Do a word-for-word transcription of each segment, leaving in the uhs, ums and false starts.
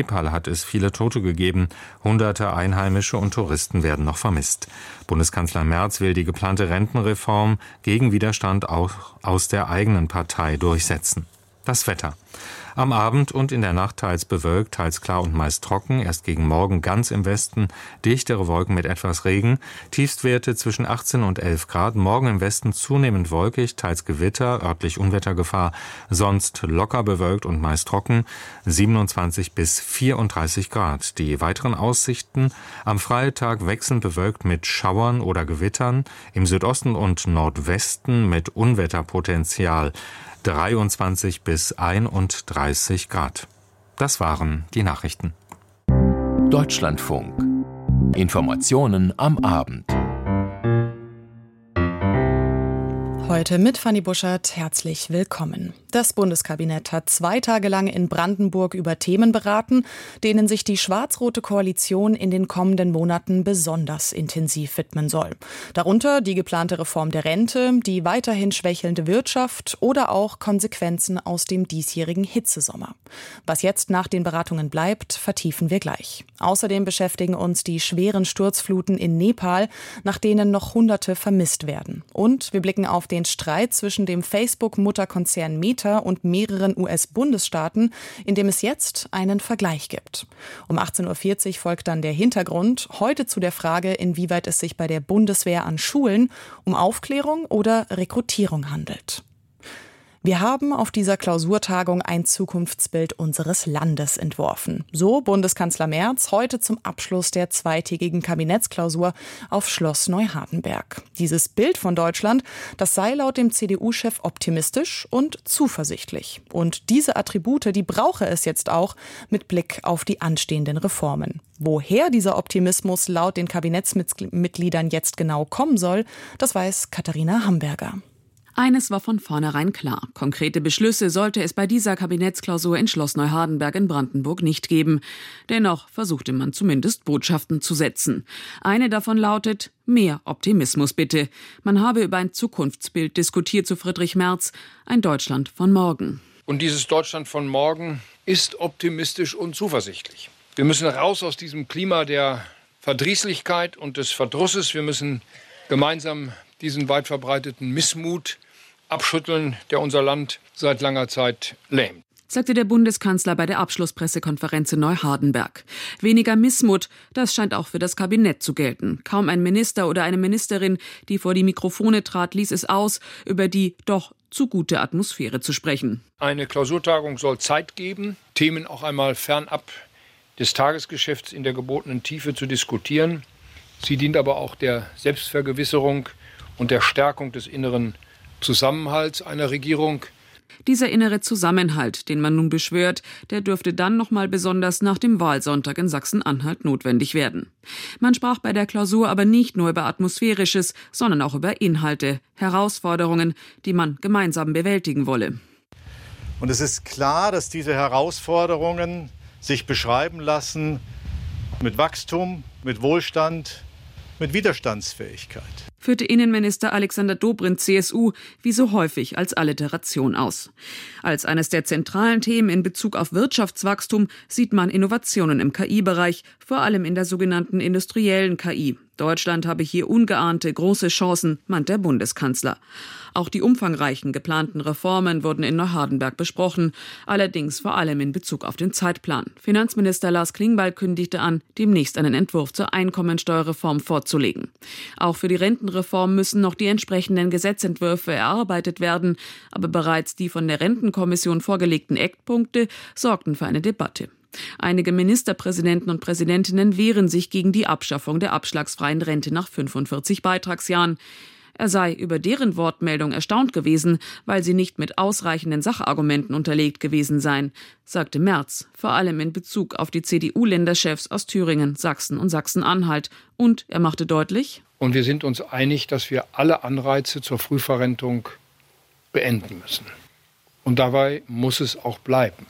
Nepal hat es viele Tote gegeben. Hunderte Einheimische und Touristen werden noch vermisst. Bundeskanzler Merz will die geplante Rentenreform gegen Widerstand auch aus der eigenen Partei durchsetzen. Das Wetter. Am Abend und in der Nacht teils bewölkt, teils klar und meist trocken. Erst gegen Morgen ganz im Westen dichtere Wolken mit etwas Regen. Tiefstwerte zwischen achtzehn und elf Grad. Morgen im Westen zunehmend wolkig, teils Gewitter, örtlich Unwettergefahr. Sonst locker bewölkt und meist trocken. siebenundzwanzig bis vierunddreißig Grad. Die weiteren Aussichten: am Freitag wechselnd bewölkt mit Schauern oder Gewittern. Im Südosten und Nordwesten mit Unwetterpotenzial. dreiundzwanzig bis einunddreißig Grad. Das waren die Nachrichten. Deutschlandfunk. Informationen am Abend. Heute mit Fanny Buschert. Herzlich willkommen. Das Bundeskabinett hat zwei Tage lang in Brandenburg über Themen beraten, denen sich die schwarz-rote Koalition in den kommenden Monaten besonders intensiv widmen soll. Darunter die geplante Reform der Rente, die weiterhin schwächelnde Wirtschaft oder auch Konsequenzen aus dem diesjährigen Hitzesommer. Was jetzt nach den Beratungen bleibt, vertiefen wir gleich. Außerdem beschäftigen uns die schweren Sturzfluten in Nepal, nach denen noch Hunderte vermisst werden. Und wir blicken auf den Streit zwischen dem Facebook-Mutterkonzern Meta und mehreren U S-Bundesstaaten, in dem es jetzt einen Vergleich gibt. Um achtzehn Uhr vierzig folgt dann der Hintergrund, heute zu der Frage, inwieweit es sich bei der Bundeswehr an Schulen um Aufklärung oder Rekrutierung handelt. Wir haben auf dieser Klausurtagung ein Zukunftsbild unseres Landes entworfen. So Bundeskanzler Merz heute zum Abschluss der zweitägigen Kabinettsklausur auf Schloss Neuhardenberg. Dieses Bild von Deutschland, das sei laut dem C D U-Chef optimistisch und zuversichtlich. Und diese Attribute, die brauche es jetzt auch mit Blick auf die anstehenden Reformen. Woher dieser Optimismus laut den Kabinettsmitgliedern jetzt genau kommen soll, das weiß Katharina Hamburger. Eines war von vornherein klar. Konkrete Beschlüsse sollte es bei dieser Kabinettsklausur in Schloss Neuhardenberg in Brandenburg nicht geben. Dennoch versuchte man zumindest Botschaften zu setzen. Eine davon lautet: mehr Optimismus bitte. Man habe über ein Zukunftsbild diskutiert, zu Friedrich Merz, ein Deutschland von morgen. Und dieses Deutschland von morgen ist optimistisch und zuversichtlich. Wir müssen raus aus diesem Klima der Verdrießlichkeit und des Verdrusses. Wir müssen gemeinsam diesen weit verbreiteten Missmut abschütteln, der unser Land seit langer Zeit lähmt, sagte der Bundeskanzler bei der Abschlusspressekonferenz in Neuhardenberg. Weniger Missmut, das scheint auch für das Kabinett zu gelten. Kaum ein Minister oder eine Ministerin, die vor die Mikrofone trat, ließ es aus, über die doch zu gute Atmosphäre zu sprechen. Eine Klausurtagung soll Zeit geben, Themen auch einmal fernab des Tagesgeschäfts in der gebotenen Tiefe zu diskutieren. Sie dient aber auch der Selbstvergewisserung und der Stärkung des inneren Zusammenhalts einer Regierung. Dieser innere Zusammenhalt, den man nun beschwört, der dürfte dann noch mal besonders nach dem Wahlsonntag in Sachsen-Anhalt notwendig werden. Man sprach bei der Klausur aber nicht nur über Atmosphärisches, sondern auch über Inhalte, Herausforderungen, die man gemeinsam bewältigen wolle. Und es ist klar, dass diese Herausforderungen sich beschreiben lassen mit Wachstum, mit Wohlstand, mit Widerstandsfähigkeit, führte Innenminister Alexander Dobrindt, C S U, wie so häufig als Alliteration aus. Als eines der zentralen Themen in Bezug auf Wirtschaftswachstum sieht man Innovationen im K I-Bereich, vor allem in der sogenannten industriellen K I. Deutschland habe hier ungeahnte große Chancen, meint der Bundeskanzler. Auch die umfangreichen geplanten Reformen wurden in Neuhardenberg besprochen, allerdings vor allem in Bezug auf den Zeitplan. Finanzminister Lars Klingbeil kündigte an, demnächst einen Entwurf zur Einkommensteuerreform vorzulegen. Auch für die Rentenreform müssen noch die entsprechenden Gesetzentwürfe erarbeitet werden, aber bereits die von der Rentenkommission vorgelegten Eckpunkte sorgten für eine Debatte. Einige Ministerpräsidenten und Präsidentinnen wehren sich gegen die Abschaffung der abschlagsfreien Rente nach fünfundvierzig Beitragsjahren. Er sei über deren Wortmeldung erstaunt gewesen, weil sie nicht mit ausreichenden Sachargumenten unterlegt gewesen seien, sagte Merz, vor allem in Bezug auf die C D U-Länderchefs aus Thüringen, Sachsen und Sachsen-Anhalt. Und er machte deutlich: Und wir sind uns einig, dass wir alle Anreize zur Frühverrentung beenden müssen. Und dabei muss es auch bleiben.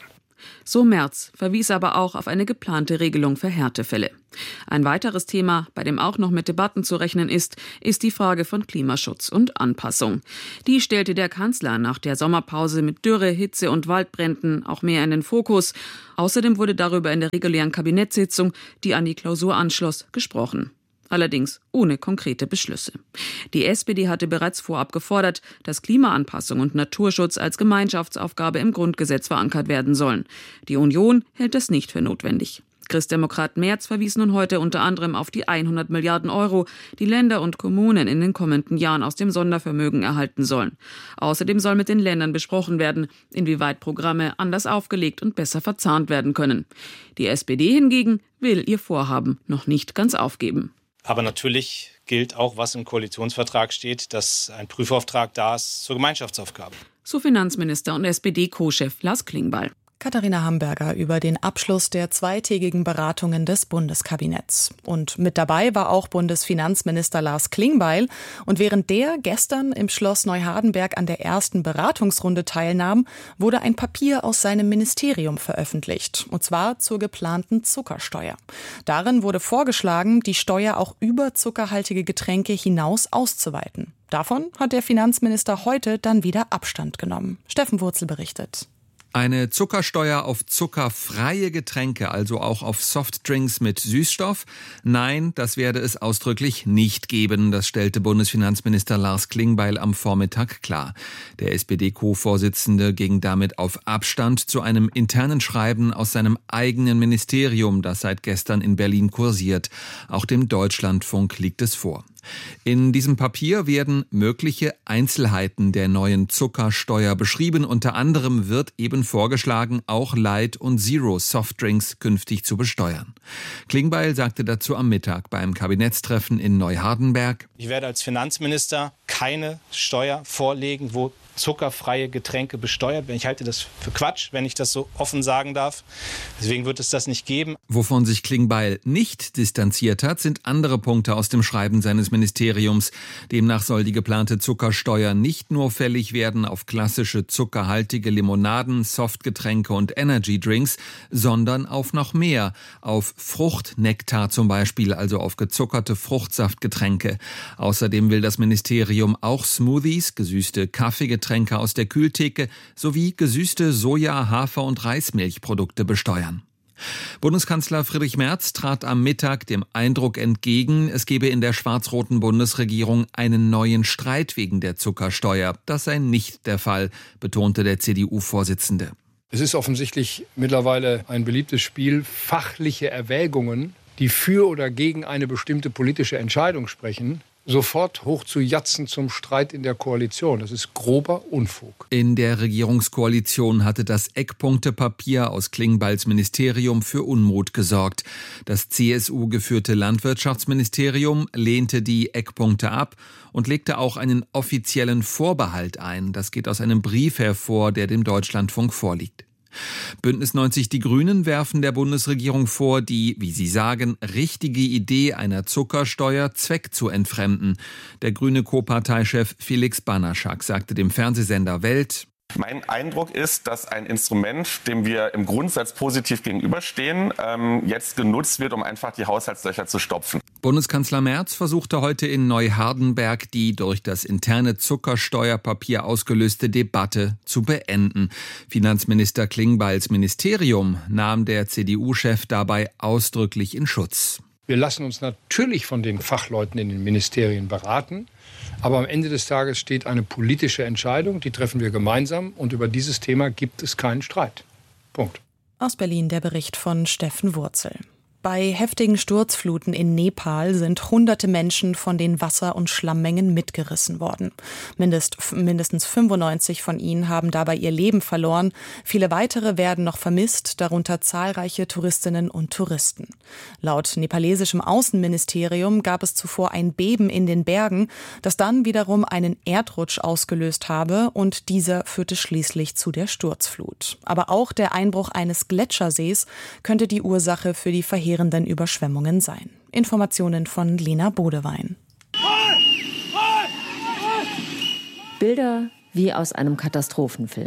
So Merz, verwies aber auch auf eine geplante Regelung für Härtefälle. Ein weiteres Thema, bei dem auch noch mit Debatten zu rechnen ist, ist die Frage von Klimaschutz und Anpassung. Die stellte der Kanzler nach der Sommerpause mit Dürre, Hitze und Waldbränden auch mehr in den Fokus. Außerdem wurde darüber in der regulären Kabinettssitzung, die an die Klausur anschloss, gesprochen. Allerdings ohne konkrete Beschlüsse. Die S P D hatte bereits vorab gefordert, dass Klimaanpassung und Naturschutz als Gemeinschaftsaufgabe im Grundgesetz verankert werden sollen. Die Union hält das nicht für notwendig. Christdemokrat Merz verwies nun heute unter anderem auf die hundert Milliarden Euro, die Länder und Kommunen in den kommenden Jahren aus dem Sondervermögen erhalten sollen. Außerdem soll mit den Ländern besprochen werden, inwieweit Programme anders aufgelegt und besser verzahnt werden können. Die S P D hingegen will ihr Vorhaben noch nicht ganz aufgeben. Aber natürlich gilt auch, was im Koalitionsvertrag steht, dass ein Prüfauftrag da ist zur Gemeinschaftsaufgabe. So Finanzminister und S P D-Co-Chef Lars Klingbeil. Katharina Hamburger über den Abschluss der zweitägigen Beratungen des Bundeskabinetts. Und mit dabei war auch Bundesfinanzminister Lars Klingbeil. Und während der gestern im Schloss Neuhardenberg an der ersten Beratungsrunde teilnahm, wurde ein Papier aus seinem Ministerium veröffentlicht. Und zwar zur geplanten Zuckersteuer. Darin wurde vorgeschlagen, die Steuer auch über zuckerhaltige Getränke hinaus auszuweiten. Davon hat der Finanzminister heute dann wieder Abstand genommen. Steffen Wurzel berichtet. Eine Zuckersteuer auf zuckerfreie Getränke, also auch auf Softdrinks mit Süßstoff? Nein, das werde es ausdrücklich nicht geben. Das stellte Bundesfinanzminister Lars Klingbeil am Vormittag klar. Der S P D-Co-Vorsitzende ging damit auf Abstand zu einem internen Schreiben aus seinem eigenen Ministerium, das seit gestern in Berlin kursiert. Auch dem Deutschlandfunk liegt es vor. In diesem Papier werden mögliche Einzelheiten der neuen Zuckersteuer beschrieben. Unter anderem wird eben vorgeschlagen, auch Light- und Zero-Softdrinks künftig zu besteuern. Klingbeil sagte dazu am Mittag beim Kabinettstreffen in Neuhardenberg: Ich werde als Finanzminister keine Steuer vorlegen, wo zuckerfreie Getränke besteuert werden. Ich halte das für Quatsch, wenn ich das so offen sagen darf. Deswegen wird es das nicht geben. Wovon sich Klingbeil nicht distanziert hat, sind andere Punkte aus dem Schreiben seines Ministeriums. Demnach soll die geplante Zuckersteuer nicht nur fällig werden auf klassische zuckerhaltige Limonaden, Softgetränke und Energydrinks, sondern auf noch mehr. Auf Fruchtnektar zum Beispiel, also auf gezuckerte Fruchtsaftgetränke. Außerdem will das Ministerium auch Smoothies, gesüßte Kaffeegetränke aus der Kühltheke sowie gesüßte Soja-, Hafer- und Reismilchprodukte besteuern. Bundeskanzler Friedrich Merz trat am Mittag dem Eindruck entgegen, es gebe in der schwarz-roten Bundesregierung einen neuen Streit wegen der Zuckersteuer. Das sei nicht der Fall, betonte der C D U-Vorsitzende. Es ist offensichtlich mittlerweile ein beliebtes Spiel, fachliche Erwägungen, die für oder gegen eine bestimmte politische Entscheidung sprechen, sofort hoch zu jatzen zum Streit in der Koalition. Das ist grober Unfug. In der Regierungskoalition hatte das Eckpunktepapier aus Klingbeils Ministerium für Unmut gesorgt. Das C S U-geführte Landwirtschaftsministerium lehnte die Eckpunkte ab und legte auch einen offiziellen Vorbehalt ein. Das geht aus einem Brief hervor, der dem Deutschlandfunk vorliegt. Bündnis neunzig Die Grünen werfen der Bundesregierung vor, die, wie sie sagen, richtige Idee einer Zuckersteuer zweckzuentfremden. Der grüne Co-Parteichef Felix Banaschak sagte dem Fernsehsender Welt: Mein Eindruck ist, dass ein Instrument, dem wir im Grundsatz positiv gegenüberstehen, ähm, jetzt genutzt wird, um einfach die Haushaltslöcher zu stopfen. Bundeskanzler Merz versuchte heute in Neuhardenberg die durch das interne Zuckersteuerpapier ausgelöste Debatte zu beenden. Finanzminister Klingbeils Ministerium nahm der C D U-Chef dabei ausdrücklich in Schutz. Wir lassen uns natürlich von den Fachleuten in den Ministerien beraten. Aber am Ende des Tages steht eine politische Entscheidung, die treffen wir gemeinsam. Und über dieses Thema gibt es keinen Streit. Punkt. Aus Berlin der Bericht von Steffen Wurzel. Bei heftigen Sturzfluten in Nepal sind hunderte Menschen von den Wasser- und Schlammmengen mitgerissen worden. Mindest, mindestens fünfundneunzig von ihnen haben dabei ihr Leben verloren. Viele weitere werden noch vermisst, darunter zahlreiche Touristinnen und Touristen. Laut nepalesischem Außenministerium gab es zuvor ein Beben in den Bergen, das dann wiederum einen Erdrutsch ausgelöst habe, und dieser führte schließlich zu der Sturzflut. Aber auch der Einbruch eines Gletschersees könnte die Ursache für die verheerenden Überschwemmungen sein. Informationen von Lena Bodewein. Bilder wie aus einem Katastrophenfilm.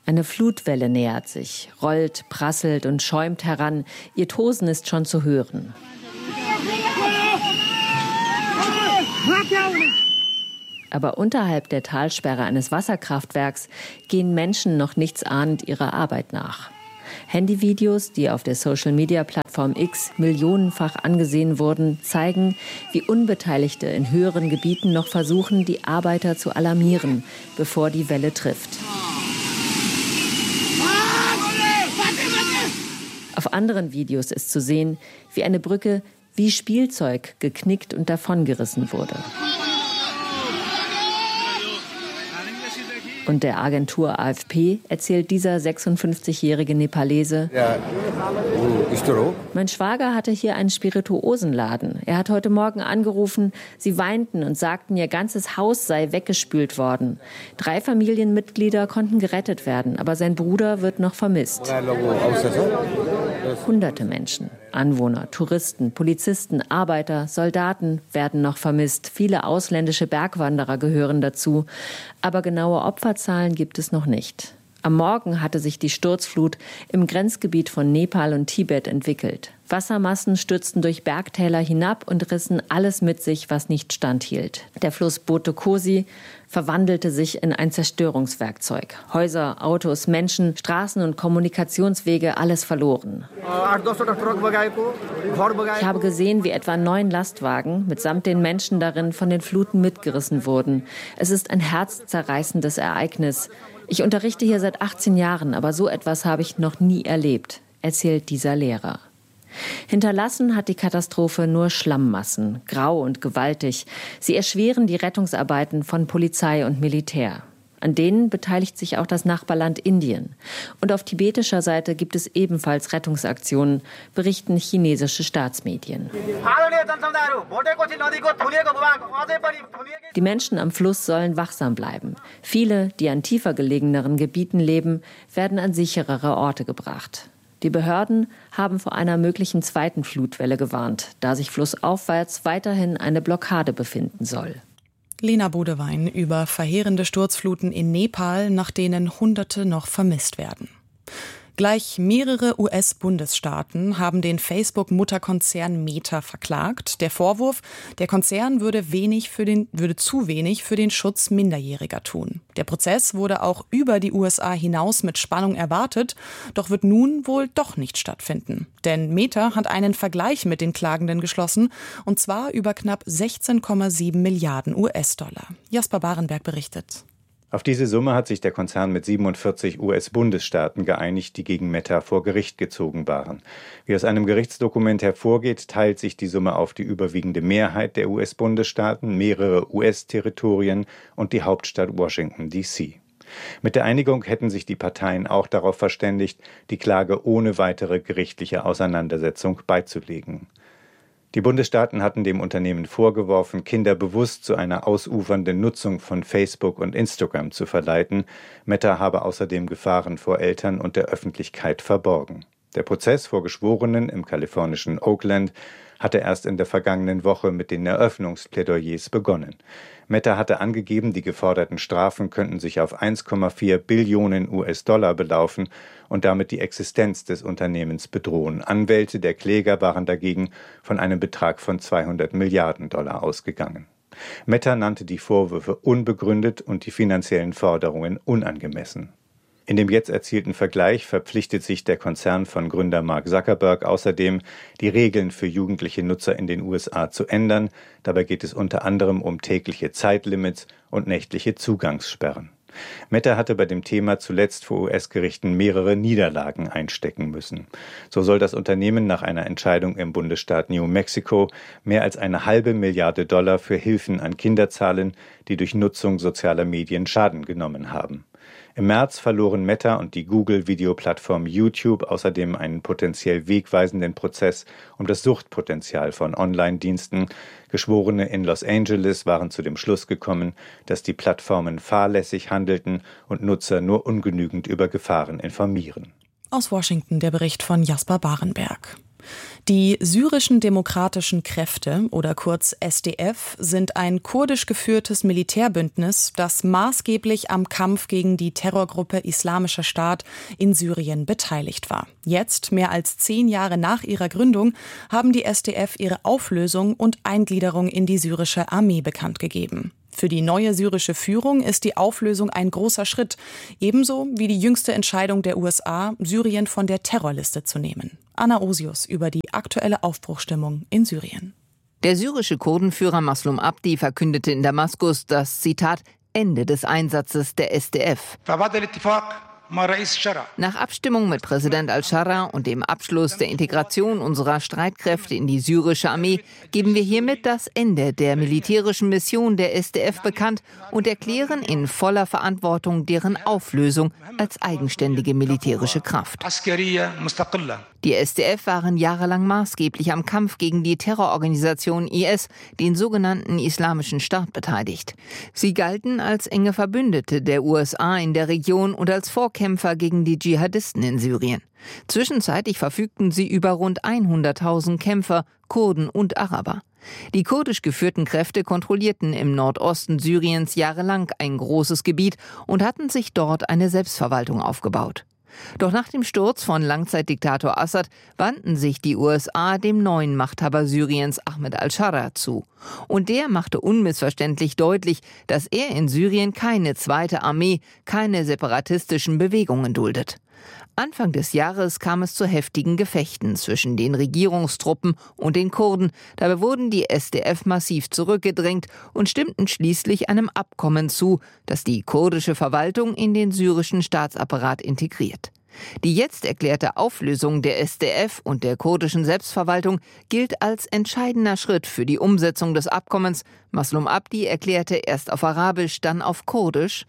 Eine Flutwelle nähert sich, rollt, prasselt und schäumt heran. Ihr Tosen ist schon zu hören. Aber unterhalb der Talsperre eines Wasserkraftwerks gehen Menschen noch nichtsahnend ihrer Arbeit nach. Handyvideos, die auf der Social-Media-Plattform X millionenfach angesehen wurden, zeigen, wie Unbeteiligte in höheren Gebieten noch versuchen, die Arbeiter zu alarmieren, bevor die Welle trifft. Auf anderen Videos ist zu sehen, wie eine Brücke wie Spielzeug geknickt und davongerissen wurde. Und der Agentur A F P erzählt dieser sechsundfünfzigjährige Nepalese: Mein Schwager hatte hier einen Spirituosenladen. Er hat heute Morgen angerufen, sie weinten und sagten, ihr ganzes Haus sei weggespült worden. Drei Familienmitglieder konnten gerettet werden, aber sein Bruder wird noch vermisst. Hunderte Menschen, Anwohner, Touristen, Polizisten, Arbeiter, Soldaten werden noch vermisst. Viele ausländische Bergwanderer gehören dazu. Aber genaue Opferzahlen gibt es noch nicht. Am Morgen hatte sich die Sturzflut im Grenzgebiet von Nepal und Tibet entwickelt. Wassermassen stürzten durch Bergtäler hinab und rissen alles mit sich, was nicht standhielt. Der Fluss Boto Kosi verwandelte sich in ein Zerstörungswerkzeug. Häuser, Autos, Menschen, Straßen und Kommunikationswege, alles verloren. Ich habe gesehen, wie etwa neun Lastwagen mitsamt den Menschen darin von den Fluten mitgerissen wurden. Es ist ein herzzerreißendes Ereignis. Ich unterrichte hier seit achtzehn Jahren, aber so etwas habe ich noch nie erlebt, erzählt dieser Lehrer. Hinterlassen hat die Katastrophe nur Schlammmassen, grau und gewaltig. Sie erschweren die Rettungsarbeiten von Polizei und Militär. An denen beteiligt sich auch das Nachbarland Indien. Und auf tibetischer Seite gibt es ebenfalls Rettungsaktionen, berichten chinesische Staatsmedien. Die Menschen am Fluss sollen wachsam bleiben. Viele, die an tiefer gelegeneren Gebieten leben, werden an sicherere Orte gebracht. Die Behörden haben vor einer möglichen zweiten Flutwelle gewarnt, da sich flussaufwärts weiterhin eine Blockade befinden soll. Lena Bodewein über verheerende Sturzfluten in Nepal, nach denen Hunderte noch vermisst werden. Gleich mehrere U S-Bundesstaaten haben den Facebook-Mutterkonzern Meta verklagt. Der Vorwurf, der Konzern würde, wenig für den, würde zu wenig für den Schutz Minderjähriger tun. Der Prozess wurde auch über die U S A hinaus mit Spannung erwartet, doch wird nun wohl doch nicht stattfinden. Denn Meta hat einen Vergleich mit den Klagenden geschlossen, und zwar über knapp sechzehn Komma sieben Milliarden U S-Dollar. Jasper Barenberg berichtet. Auf diese Summe hat sich der Konzern mit siebenundvierzig U S-Bundesstaaten geeinigt, die gegen Meta vor Gericht gezogen waren. Wie aus einem Gerichtsdokument hervorgeht, teilt sich die Summe auf die überwiegende Mehrheit der U S-Bundesstaaten, mehrere U S-Territorien und die Hauptstadt Washington D C Mit der Einigung hätten sich die Parteien auch darauf verständigt, die Klage ohne weitere gerichtliche Auseinandersetzung beizulegen. Die Bundesstaaten hatten dem Unternehmen vorgeworfen, Kinder bewusst zu einer ausufernden Nutzung von Facebook und Instagram zu verleiten. Meta habe außerdem Gefahren vor Eltern und der Öffentlichkeit verborgen. Der Prozess vor Geschworenen im kalifornischen Oakland hatte erst in der vergangenen Woche mit den Eröffnungsplädoyers begonnen. Meta hatte angegeben, die geforderten Strafen könnten sich auf eins Komma vier Billionen U S-Dollar belaufen und damit die Existenz des Unternehmens bedrohen. Anwälte der Kläger waren dagegen von einem Betrag von zweihundert Milliarden Dollar ausgegangen. Meta nannte die Vorwürfe unbegründet und die finanziellen Forderungen unangemessen. In dem jetzt erzielten Vergleich verpflichtet sich der Konzern von Gründer Mark Zuckerberg außerdem, die Regeln für jugendliche Nutzer in den U S A zu ändern. Dabei geht es unter anderem um tägliche Zeitlimits und nächtliche Zugangssperren. Meta hatte bei dem Thema zuletzt vor U S-Gerichten mehrere Niederlagen einstecken müssen. So soll das Unternehmen nach einer Entscheidung im Bundesstaat New Mexico mehr als eine halbe Milliarde Dollar für Hilfen an Kinder zahlen, die durch Nutzung sozialer Medien Schaden genommen haben. Im März verloren Meta und die Google-Videoplattform YouTube außerdem einen potenziell wegweisenden Prozess um das Suchtpotenzial von Online-Diensten. Geschworene in Los Angeles waren zu dem Schluss gekommen, dass die Plattformen fahrlässig handelten und Nutzer nur ungenügend über Gefahren informieren. Aus Washington der Bericht von Jasper Barenberg. Die syrischen demokratischen Kräfte oder kurz S D F sind ein kurdisch geführtes Militärbündnis, das maßgeblich am Kampf gegen die Terrorgruppe Islamischer Staat in Syrien beteiligt war. Jetzt, mehr als zehn Jahre nach ihrer Gründung, haben die S D F ihre Auflösung und Eingliederung in die syrische Armee bekannt gegeben. Für die neue syrische Führung ist die Auflösung ein großer Schritt, ebenso wie die jüngste Entscheidung der U S A, Syrien von der Terrorliste zu nehmen. Anna Osius über die aktuelle Aufbruchsstimmung in Syrien. Der syrische Kurdenführer Maslum Abdi verkündete in Damaskus das, Zitat, Ende des Einsatzes der S D F. Nach Abstimmung mit Präsident al-Sharra und dem Abschluss der Integration unserer Streitkräfte in die syrische Armee geben wir hiermit das Ende der militärischen Mission der S D F bekannt und erklären in voller Verantwortung deren Auflösung als eigenständige militärische Kraft. Die S D F waren jahrelang maßgeblich am Kampf gegen die Terrororganisation I S, den sogenannten Islamischen Staat, beteiligt. Sie galten als enge Verbündete der U S A in der Region und als Vorkämpfer gegen die Dschihadisten in Syrien. Zwischenzeitlich verfügten sie über rund hunderttausend Kämpfer, Kurden und Araber. Die kurdisch geführten Kräfte kontrollierten im Nordosten Syriens jahrelang ein großes Gebiet und hatten sich dort eine Selbstverwaltung aufgebaut. Doch nach dem Sturz von Langzeitdiktator Assad wandten sich die U S A dem neuen Machthaber Syriens Ahmed al-Sharra zu. Und der machte unmissverständlich deutlich, dass er in Syrien keine zweite Armee, keine separatistischen Bewegungen duldet. Anfang des Jahres kam es zu heftigen Gefechten zwischen den Regierungstruppen und den Kurden. Dabei wurden die S D F massiv zurückgedrängt und stimmten schließlich einem Abkommen zu, das die kurdische Verwaltung in den syrischen Staatsapparat integriert. Die jetzt erklärte Auflösung der S D F und der kurdischen Selbstverwaltung gilt als entscheidender Schritt für die Umsetzung des Abkommens. Maslum Abdi erklärte erst auf Arabisch, dann auf Kurdisch: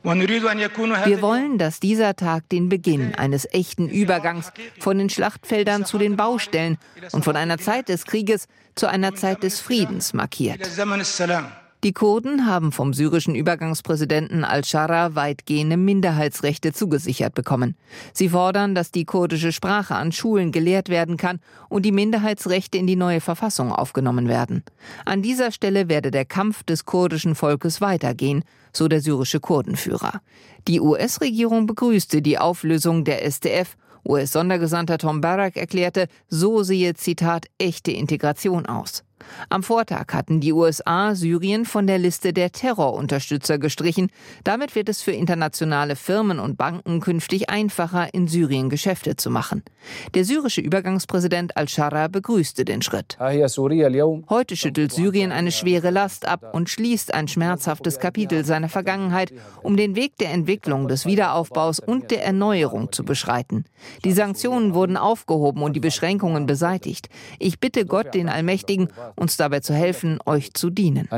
Wir wollen, dass dieser Tag den Beginn eines echten Übergangs von den Schlachtfeldern zu den Baustellen und von einer Zeit des Krieges zu einer Zeit des Friedens markiert. Die Kurden haben vom syrischen Übergangspräsidenten al-Sharra weitgehende Minderheitsrechte zugesichert bekommen. Sie fordern, dass die kurdische Sprache an Schulen gelehrt werden kann und die Minderheitsrechte in die neue Verfassung aufgenommen werden. An dieser Stelle werde der Kampf des kurdischen Volkes weitergehen, so der syrische Kurdenführer. Die U S-Regierung begrüßte die Auflösung der S D F. U S-Sondergesandter Tom Barrack erklärte, so sehe, Zitat, echte Integration aus. Am Vortag hatten die U S A Syrien von der Liste der Terrorunterstützer gestrichen. Damit wird es für internationale Firmen und Banken künftig einfacher, in Syrien Geschäfte zu machen. Der syrische Übergangspräsident al-Sharra begrüßte den Schritt. Heute schüttelt Syrien eine schwere Last ab und schließt ein schmerzhaftes Kapitel seiner Vergangenheit, um den Weg der Entwicklung, des Wiederaufbaus und der Erneuerung zu beschreiten. Die Sanktionen wurden aufgehoben und die Beschränkungen beseitigt. Ich bitte Gott, den Allmächtigen, uns dabei zu helfen, euch zu dienen.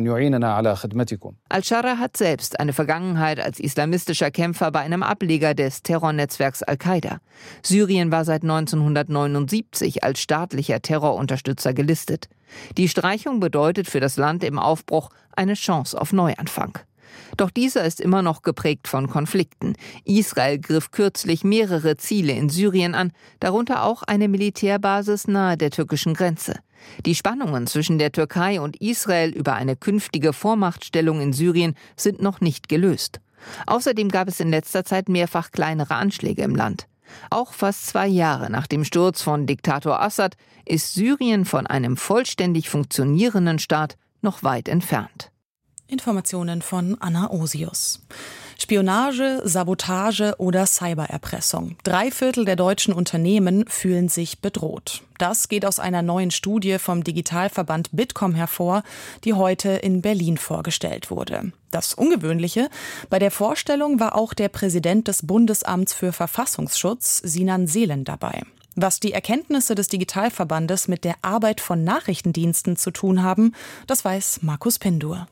Al-Sharra hat selbst eine Vergangenheit als islamistischer Kämpfer bei einem Ableger des Terrornetzwerks Al-Qaida. Syrien war seit neunzehnhundertneunundsiebzig als staatlicher Terrorunterstützer gelistet. Die Streichung bedeutet für das Land im Aufbruch eine Chance auf Neuanfang. Doch dieser ist immer noch geprägt von Konflikten. Israel griff kürzlich mehrere Ziele in Syrien an, darunter auch eine Militärbasis nahe der türkischen Grenze. Die Spannungen zwischen der Türkei und Israel über eine künftige Vormachtstellung in Syrien sind noch nicht gelöst. Außerdem gab es in letzter Zeit mehrfach kleinere Anschläge im Land. Auch fast zwei Jahre nach dem Sturz von Diktator Assad ist Syrien von einem vollständig funktionierenden Staat noch weit entfernt. Informationen von Anna Osius. Spionage, Sabotage oder Cybererpressung. Drei Viertel der deutschen Unternehmen fühlen sich bedroht. Das geht aus einer neuen Studie vom Digitalverband Bitkom hervor, die heute in Berlin vorgestellt wurde. Das Ungewöhnliche: Bei der Vorstellung war auch der Präsident des Bundesamts für Verfassungsschutz, Sinan Seelen, dabei. Was die Erkenntnisse des Digitalverbandes mit der Arbeit von Nachrichtendiensten zu tun haben, das weiß Markus Pindur.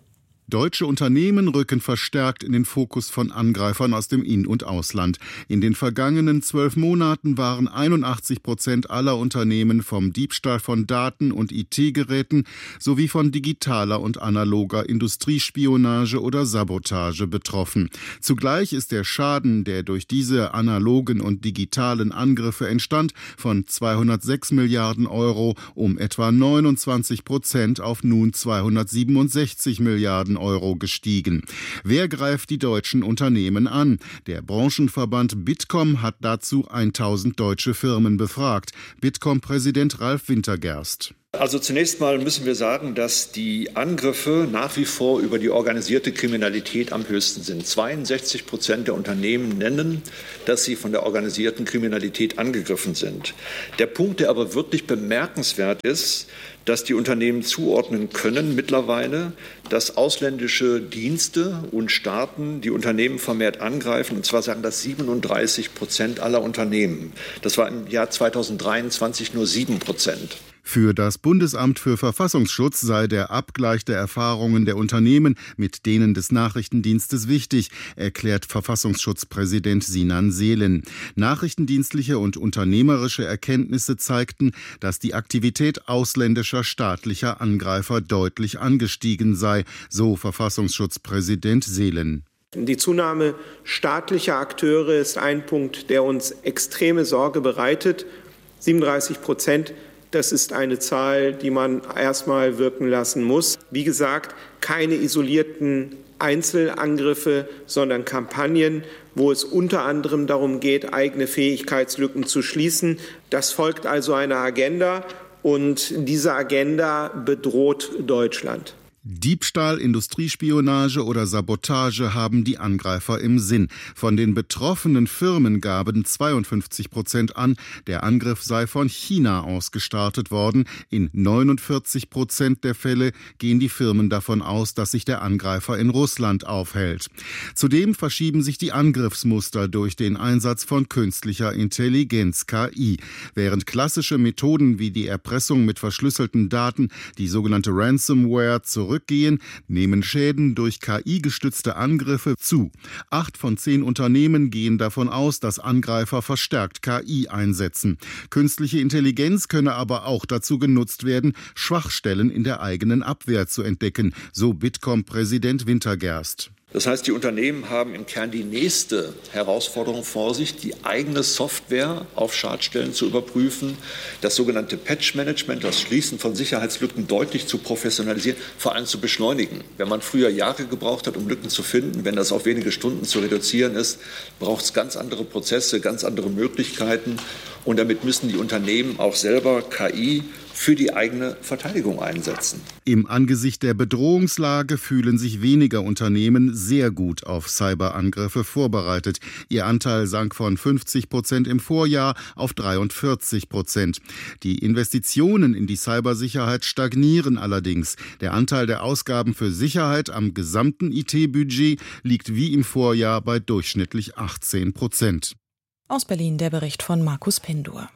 Deutsche Unternehmen rücken verstärkt in den Fokus von Angreifern aus dem In- und Ausland. In den vergangenen zwölf Monaten waren einundachtzig Prozent aller Unternehmen vom Diebstahl von Daten und I T-Geräten sowie von digitaler und analoger Industriespionage oder Sabotage betroffen. Zugleich ist der Schaden, der durch diese analogen und digitalen Angriffe entstand, von zweihundertsechs Milliarden Euro um etwa neunundzwanzig Prozent auf nun zweihundertsiebenundsechzig Milliarden Euro gestiegen. Wer greift die deutschen Unternehmen an? Der Branchenverband Bitkom hat dazu tausend deutsche Firmen befragt. Bitkom-Präsident Ralf Wintergerst. Also zunächst mal müssen wir sagen, dass die Angriffe nach wie vor über die organisierte Kriminalität am höchsten sind. zweiundsechzig Prozent der Unternehmen nennen, dass sie von der organisierten Kriminalität angegriffen sind. Der Punkt, der aber wirklich bemerkenswert ist, dass die Unternehmen zuordnen können mittlerweile, dass ausländische Dienste und Staaten die Unternehmen vermehrt angreifen. Und zwar sagen das siebenunddreißig Prozent aller Unternehmen. Das war im Jahr zweitausenddreiundzwanzig nur sieben Prozent. Für das Bundesamt für Verfassungsschutz sei der Abgleich der Erfahrungen der Unternehmen mit denen des Nachrichtendienstes wichtig, erklärt Verfassungsschutzpräsident Sinan Seelen. Nachrichtendienstliche und unternehmerische Erkenntnisse zeigten, dass die Aktivität ausländischer staatlicher Angreifer deutlich angestiegen sei, so Verfassungsschutzpräsident Seelen. Die Zunahme staatlicher Akteure ist ein Punkt, der uns extreme Sorge bereitet. siebenunddreißig Prozent. Das ist eine Zahl, die man erstmal wirken lassen muss. Wie gesagt, keine isolierten Einzelangriffe, sondern Kampagnen, wo es unter anderem darum geht, eigene Fähigkeitslücken zu schließen. Das folgt also einer Agenda und diese Agenda bedroht Deutschland. Diebstahl, Industriespionage oder Sabotage haben die Angreifer im Sinn. Von den betroffenen Firmen gaben zweiundfünfzig Prozent an, der Angriff sei von China aus gestartet worden. In neunundvierzig Prozent der Fälle gehen die Firmen davon aus, dass sich der Angreifer in Russland aufhält. Zudem verschieben sich die Angriffsmuster durch den Einsatz von künstlicher Intelligenz, K I. Während klassische Methoden wie die Erpressung mit verschlüsselten Daten, die sogenannte Ransomware, zurück Gehen, nehmen Schäden durch K I-gestützte Angriffe zu. Acht von zehn Unternehmen gehen davon aus, dass Angreifer verstärkt K I einsetzen. Künstliche Intelligenz könne aber auch dazu genutzt werden, Schwachstellen in der eigenen Abwehr zu entdecken, so Bitkom-Präsident Wintergerst. Das heißt, die Unternehmen haben im Kern die nächste Herausforderung vor sich, die eigene Software auf Schadstellen zu überprüfen, das sogenannte Patch-Management, das Schließen von Sicherheitslücken deutlich zu professionalisieren, vor allem zu beschleunigen. Wenn man früher Jahre gebraucht hat, um Lücken zu finden, wenn das auf wenige Stunden zu reduzieren ist, braucht es ganz andere Prozesse, ganz andere Möglichkeiten. Und damit müssen die Unternehmen auch selber K I für die eigene Verteidigung einsetzen. Im Angesicht der Bedrohungslage fühlen sich weniger Unternehmen sehr gut auf Cyberangriffe vorbereitet. Ihr Anteil sank von fünfzig Prozent im Vorjahr auf dreiundvierzig Prozent. Die Investitionen in die Cybersicherheit stagnieren allerdings. Der Anteil der Ausgaben für Sicherheit am gesamten I T-Budget liegt wie im Vorjahr bei durchschnittlich achtzehn Prozent. Aus Berlin der Bericht von Markus Pindur.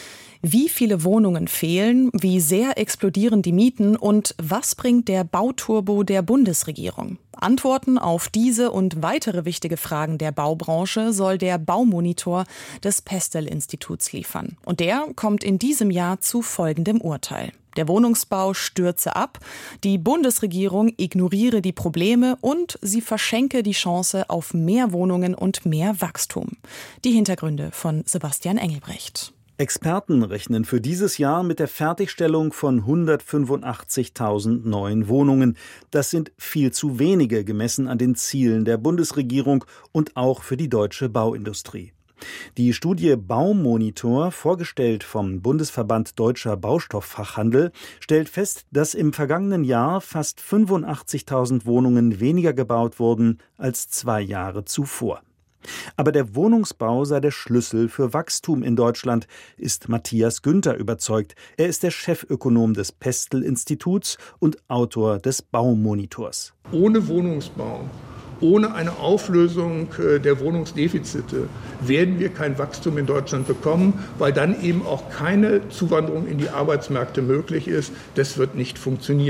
Wie viele Wohnungen fehlen, wie sehr explodieren die Mieten und was bringt der Bauturbo der Bundesregierung? Antworten auf diese und weitere wichtige Fragen der Baubranche soll der Baumonitor des Pestel-Instituts liefern. Und der kommt in diesem Jahr zu folgendem Urteil. Der Wohnungsbau stürze ab, die Bundesregierung ignoriere die Probleme und sie verschenke die Chance auf mehr Wohnungen und mehr Wachstum. Die Hintergründe von Sebastian Engelbrecht. Experten rechnen für dieses Jahr mit der Fertigstellung von hundertfünfundachtzigtausend neuen Wohnungen. Das sind viel zu wenige gemessen an den Zielen der Bundesregierung und auch für die deutsche Bauindustrie. Die Studie Baumonitor, vorgestellt vom Bundesverband Deutscher Baustofffachhandel, stellt fest, dass im vergangenen Jahr fast fünfundachtzigtausend Wohnungen weniger gebaut wurden als zwei Jahre zuvor. Aber der Wohnungsbau sei der Schlüssel für Wachstum in Deutschland, ist Matthias Günther überzeugt. Er ist der Chefökonom des Pestel-Instituts und Autor des Baumonitors. Ohne Wohnungsbau, ohne eine Auflösung der Wohnungsdefizite werden wir kein Wachstum in Deutschland bekommen, weil dann eben auch keine Zuwanderung in die Arbeitsmärkte möglich ist. Das wird nicht funktionieren.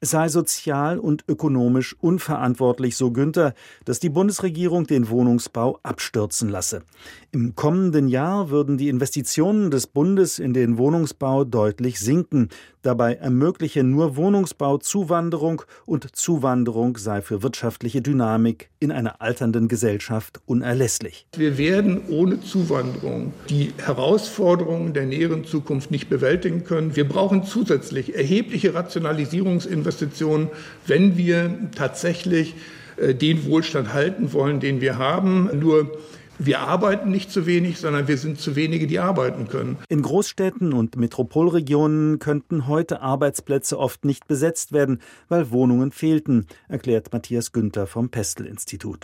Es sei sozial und ökonomisch unverantwortlich, so Günther, dass die Bundesregierung den Wohnungsbau abstürzen lasse. Im kommenden Jahr würden die Investitionen des Bundes in den Wohnungsbau deutlich sinken. Dabei ermögliche nur Wohnungsbau Zuwanderung und Zuwanderung sei für wirtschaftliche Dynamik in einer alternden Gesellschaft unerlässlich. Wir werden ohne Zuwanderung die Herausforderungen der näheren Zukunft nicht bewältigen können. Wir brauchen zusätzlich erhebliche Rationalisierungsinvestitionen, wenn wir tatsächlich den Wohlstand halten wollen, den wir haben. Nur wir arbeiten nicht zu wenig, sondern wir sind zu wenige, die arbeiten können. In Großstädten und Metropolregionen könnten heute Arbeitsplätze oft nicht besetzt werden, weil Wohnungen fehlten, erklärt Matthias Günther vom Pestel-Institut.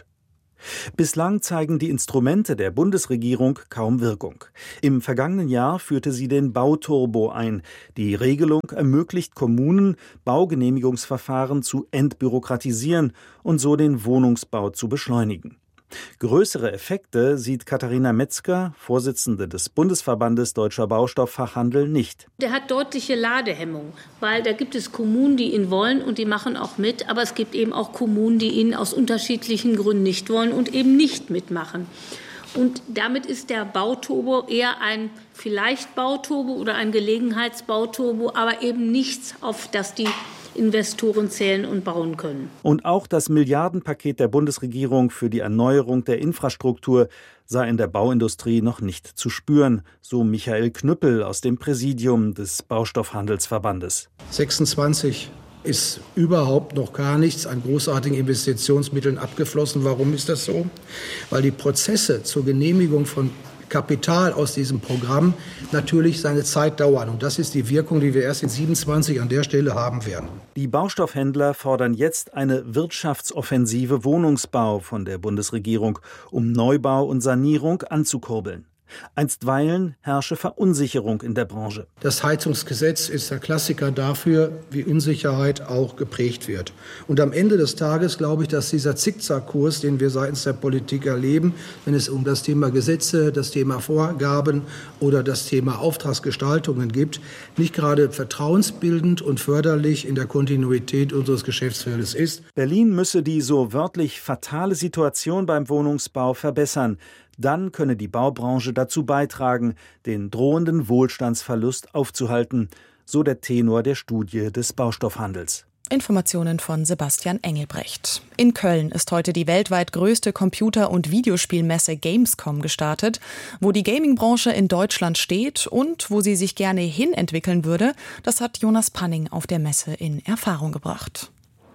Bislang zeigen die Instrumente der Bundesregierung kaum Wirkung. Im vergangenen Jahr führte sie den Bauturbo ein. Die Regelung ermöglicht Kommunen, Baugenehmigungsverfahren zu entbürokratisieren und so den Wohnungsbau zu beschleunigen. Größere Effekte sieht Katharina Metzger, Vorsitzende des Bundesverbandes Deutscher Baustofffachhandel, nicht. Der hat deutliche Ladehemmung, weil da gibt es Kommunen, die ihn wollen und die machen auch mit. Aber es gibt eben auch Kommunen, die ihn aus unterschiedlichen Gründen nicht wollen und eben nicht mitmachen. Und damit ist der Bauturbo eher ein vielleicht Bauturbo oder ein Gelegenheitsbauturbo, aber eben nichts, auf das die Investoren zählen und bauen können. Und auch das Milliardenpaket der Bundesregierung für die Erneuerung der Infrastruktur sei in der Bauindustrie noch nicht zu spüren, so Michael Knüppel aus dem Präsidium des Baustoffhandelsverbandes. sechsundzwanzig ist überhaupt noch gar nichts an großartigen Investitionsmitteln abgeflossen. Warum ist das so? Weil die Prozesse zur Genehmigung von Kapital aus diesem Programm natürlich seine Zeit dauern. Und das ist die Wirkung, die wir erst in siebenundzwanzig an der Stelle haben werden. Die Baustoffhändler fordern jetzt eine Wirtschaftsoffensive Wohnungsbau von der Bundesregierung, um Neubau und Sanierung anzukurbeln. Einstweilen herrsche Verunsicherung in der Branche. Das Heizungsgesetz ist der Klassiker dafür, wie Unsicherheit auch geprägt wird. Und am Ende des Tages glaube ich, dass dieser Zickzackkurs, den wir seitens der Politik erleben, wenn es um das Thema Gesetze, das Thema Vorgaben oder das Thema Auftragsgestaltungen gibt, nicht gerade vertrauensbildend und förderlich in der Kontinuität unseres Geschäftsfeldes ist. Berlin müsse die so wörtlich fatale Situation beim Wohnungsbau verbessern. Dann könne die Baubranche dazu beitragen, den drohenden Wohlstandsverlust aufzuhalten, so der Tenor der Studie des Baustoffhandels. Informationen von Sebastian Engelbrecht. In Köln ist heute die weltweit größte Computer- und Videospielmesse Gamescom gestartet. Wo die Gaming-Branche in Deutschland steht und wo sie sich gerne hin entwickeln würde, das hat Jonas Panning auf der Messe in Erfahrung gebracht.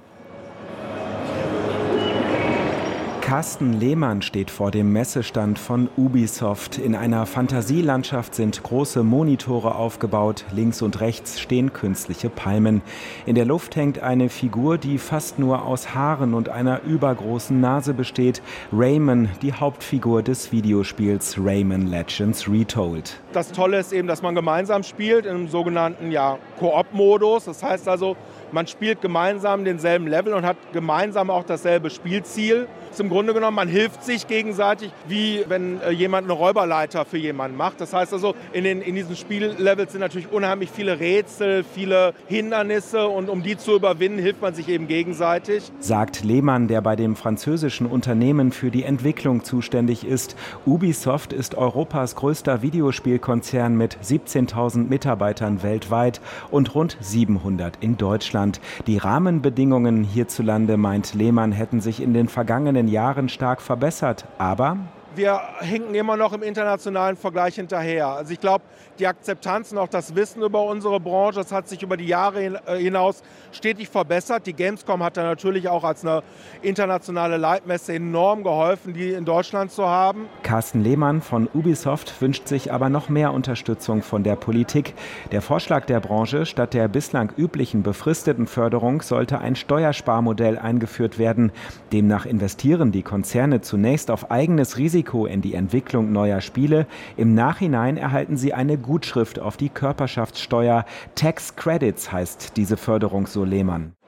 Carsten Lehmann steht vor dem Messestand von Ubisoft. In einer Fantasielandschaft sind große Monitore aufgebaut. Links und rechts stehen künstliche Palmen. In der Luft hängt eine Figur, die fast nur aus Haaren und einer übergroßen Nase besteht. Rayman, die Hauptfigur des Videospiels Rayman Legends Retold. Das Tolle ist eben, dass man gemeinsam spielt im sogenannten ja, Koop-Modus. Das heißt also, man spielt gemeinsam denselben Level und hat gemeinsam auch dasselbe Spielziel. Das ist im Grunde genommen, man hilft sich gegenseitig, wie wenn äh, jemand eine Räuberleiter für jemanden macht. Das heißt also, in, den, in diesen Spiellevels sind natürlich unheimlich viele Rätsel, viele Hindernisse und um die zu überwinden, hilft man sich eben gegenseitig. Sagt Lehmann, der bei dem französischen Unternehmen für die Entwicklung zuständig ist. Ubisoft ist Europas größter Videospielkonzern mit siebzehntausend Mitarbeitern weltweit und rund siebenhundert in Deutschland. Die Rahmenbedingungen hierzulande, meint Lehmann, hätten sich in den vergangenen Jahren stark verbessert. Aber wir hinken immer noch im internationalen Vergleich hinterher. Also ich glaube, die Akzeptanz und auch das Wissen über unsere Branche, das hat sich über die Jahre hinaus stetig verbessert. Die Gamescom hat da natürlich auch als eine internationale Leitmesse enorm geholfen, die in Deutschland zu haben. Carsten Lehmann von Ubisoft wünscht sich aber noch mehr Unterstützung von der Politik. Der Vorschlag der Branche, statt der bislang üblichen befristeten Förderung sollte ein Steuersparmodell eingeführt werden. Demnach investieren die Konzerne zunächst auf eigenes Risiko in die Entwicklung neuer Spiele. Im Nachhinein erhalten sie eine Gutschrift auf die Körperschaftssteuer. Tax Credits heißt diese Förderung, so Lehmann.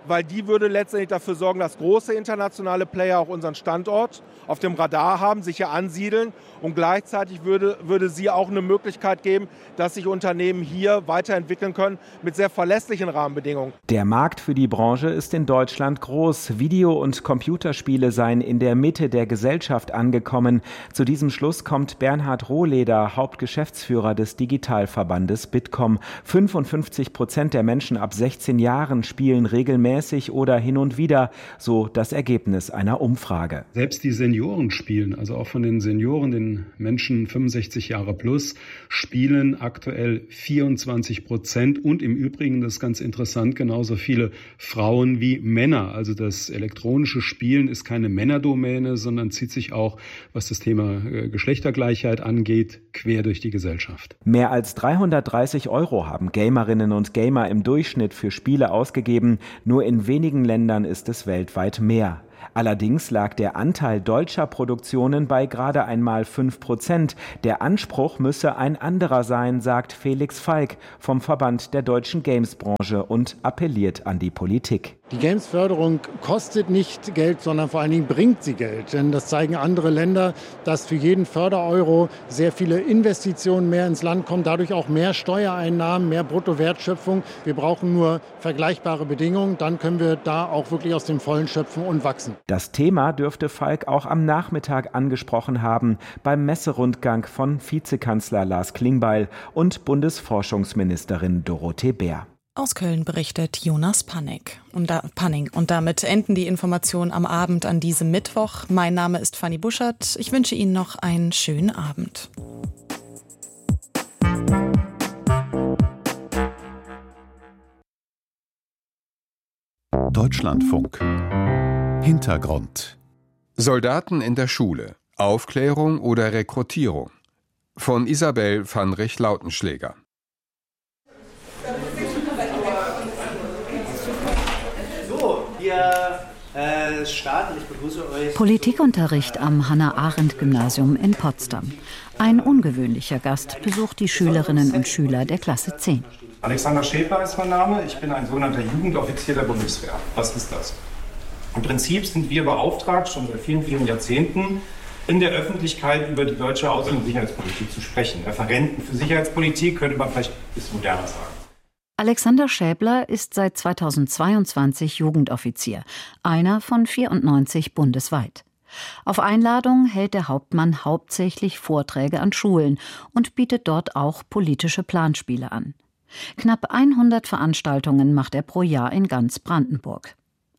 weil die würde letztendlich dafür sorgen, dass große internationale Player auch unseren Standort auf dem Radar haben, sich hier ansiedeln. Und gleichzeitig würde, würde sie auch eine Möglichkeit geben, dass sich Unternehmen hier weiterentwickeln können mit sehr verlässlichen Rahmenbedingungen. Der Markt für die Branche ist in Deutschland groß. Video- und Computerspiele seien in der Mitte der Gesellschaft angekommen. Zu diesem Schluss kommt Bernhard Rohleder, Hauptgeschäftsführer des Digitalverbandes Bitkom. fünfundfünfzig Prozent der Menschen ab sechzehn Jahren spielen regelmäßig oder hin und wieder, so das Ergebnis einer Umfrage. Selbst die Senioren spielen, also auch von den Senioren, den Menschen fünfundsechzig Jahre plus, spielen aktuell vierundzwanzig Prozent und im Übrigen, das ist ganz interessant, genauso viele Frauen wie Männer. Also das elektronische Spielen ist keine Männerdomäne, sondern zieht sich auch, was das Thema Geschlechtergleichheit angeht, quer durch die Gesellschaft. Mehr als dreihundertdreißig Euro haben Gamerinnen und Gamer im Durchschnitt für Spiele ausgegeben. Nur in wenigen Ländern ist es weltweit mehr. Allerdings lag der Anteil deutscher Produktionen bei gerade einmal fünf Prozent. Der Anspruch müsse ein anderer sein, sagt Felix Falk vom Verband der deutschen Gamesbranche und appelliert an die Politik. Die Games-Förderung kostet nicht Geld, sondern vor allen Dingen bringt sie Geld. Denn das zeigen andere Länder, dass für jeden Fördereuro sehr viele Investitionen mehr ins Land kommen, dadurch auch mehr Steuereinnahmen, mehr Bruttowertschöpfung. Wir brauchen nur vergleichbare Bedingungen, dann können wir da auch wirklich aus dem Vollen schöpfen und wachsen. Das Thema dürfte Falk auch am Nachmittag angesprochen haben, beim Messerundgang von Vizekanzler Lars Klingbeil und Bundesforschungsministerin Dorothee Bär. Aus Köln berichtet Jonas Panning. Und, da, Panning. Und damit enden die Informationen am Abend an diesem Mittwoch. Mein Name ist Fanny Buschert. Ich wünsche Ihnen noch einen schönen Abend. Deutschlandfunk. Hintergrund. Soldaten in der Schule. Aufklärung oder Rekrutierung? Von Isabel van Rich-Lautenschläger. So, wir äh, starten. Ich begrüße euch. Politikunterricht am Hannah-Arendt-Gymnasium in Potsdam. Ein ungewöhnlicher Gast besucht die Schülerinnen und Schüler der Klasse zehn. Alexander Schäpler ist mein Name. Ich bin ein sogenannter Jugendoffizier der Bundeswehr. Was ist das? Im Prinzip sind wir beauftragt, schon seit vielen, vielen Jahrzehnten, in der Öffentlichkeit über die deutsche Außen- und Sicherheitspolitik zu sprechen. Referenten für Sicherheitspolitik könnte man vielleicht ein bisschen moderner sagen. Alexander Schäbler ist seit zweitausendzweiundzwanzig Jugendoffizier, einer von vierundneunzig bundesweit. Auf Einladung hält der Hauptmann hauptsächlich Vorträge an Schulen und bietet dort auch politische Planspiele an. Knapp hundert Veranstaltungen macht er pro Jahr in ganz Brandenburg.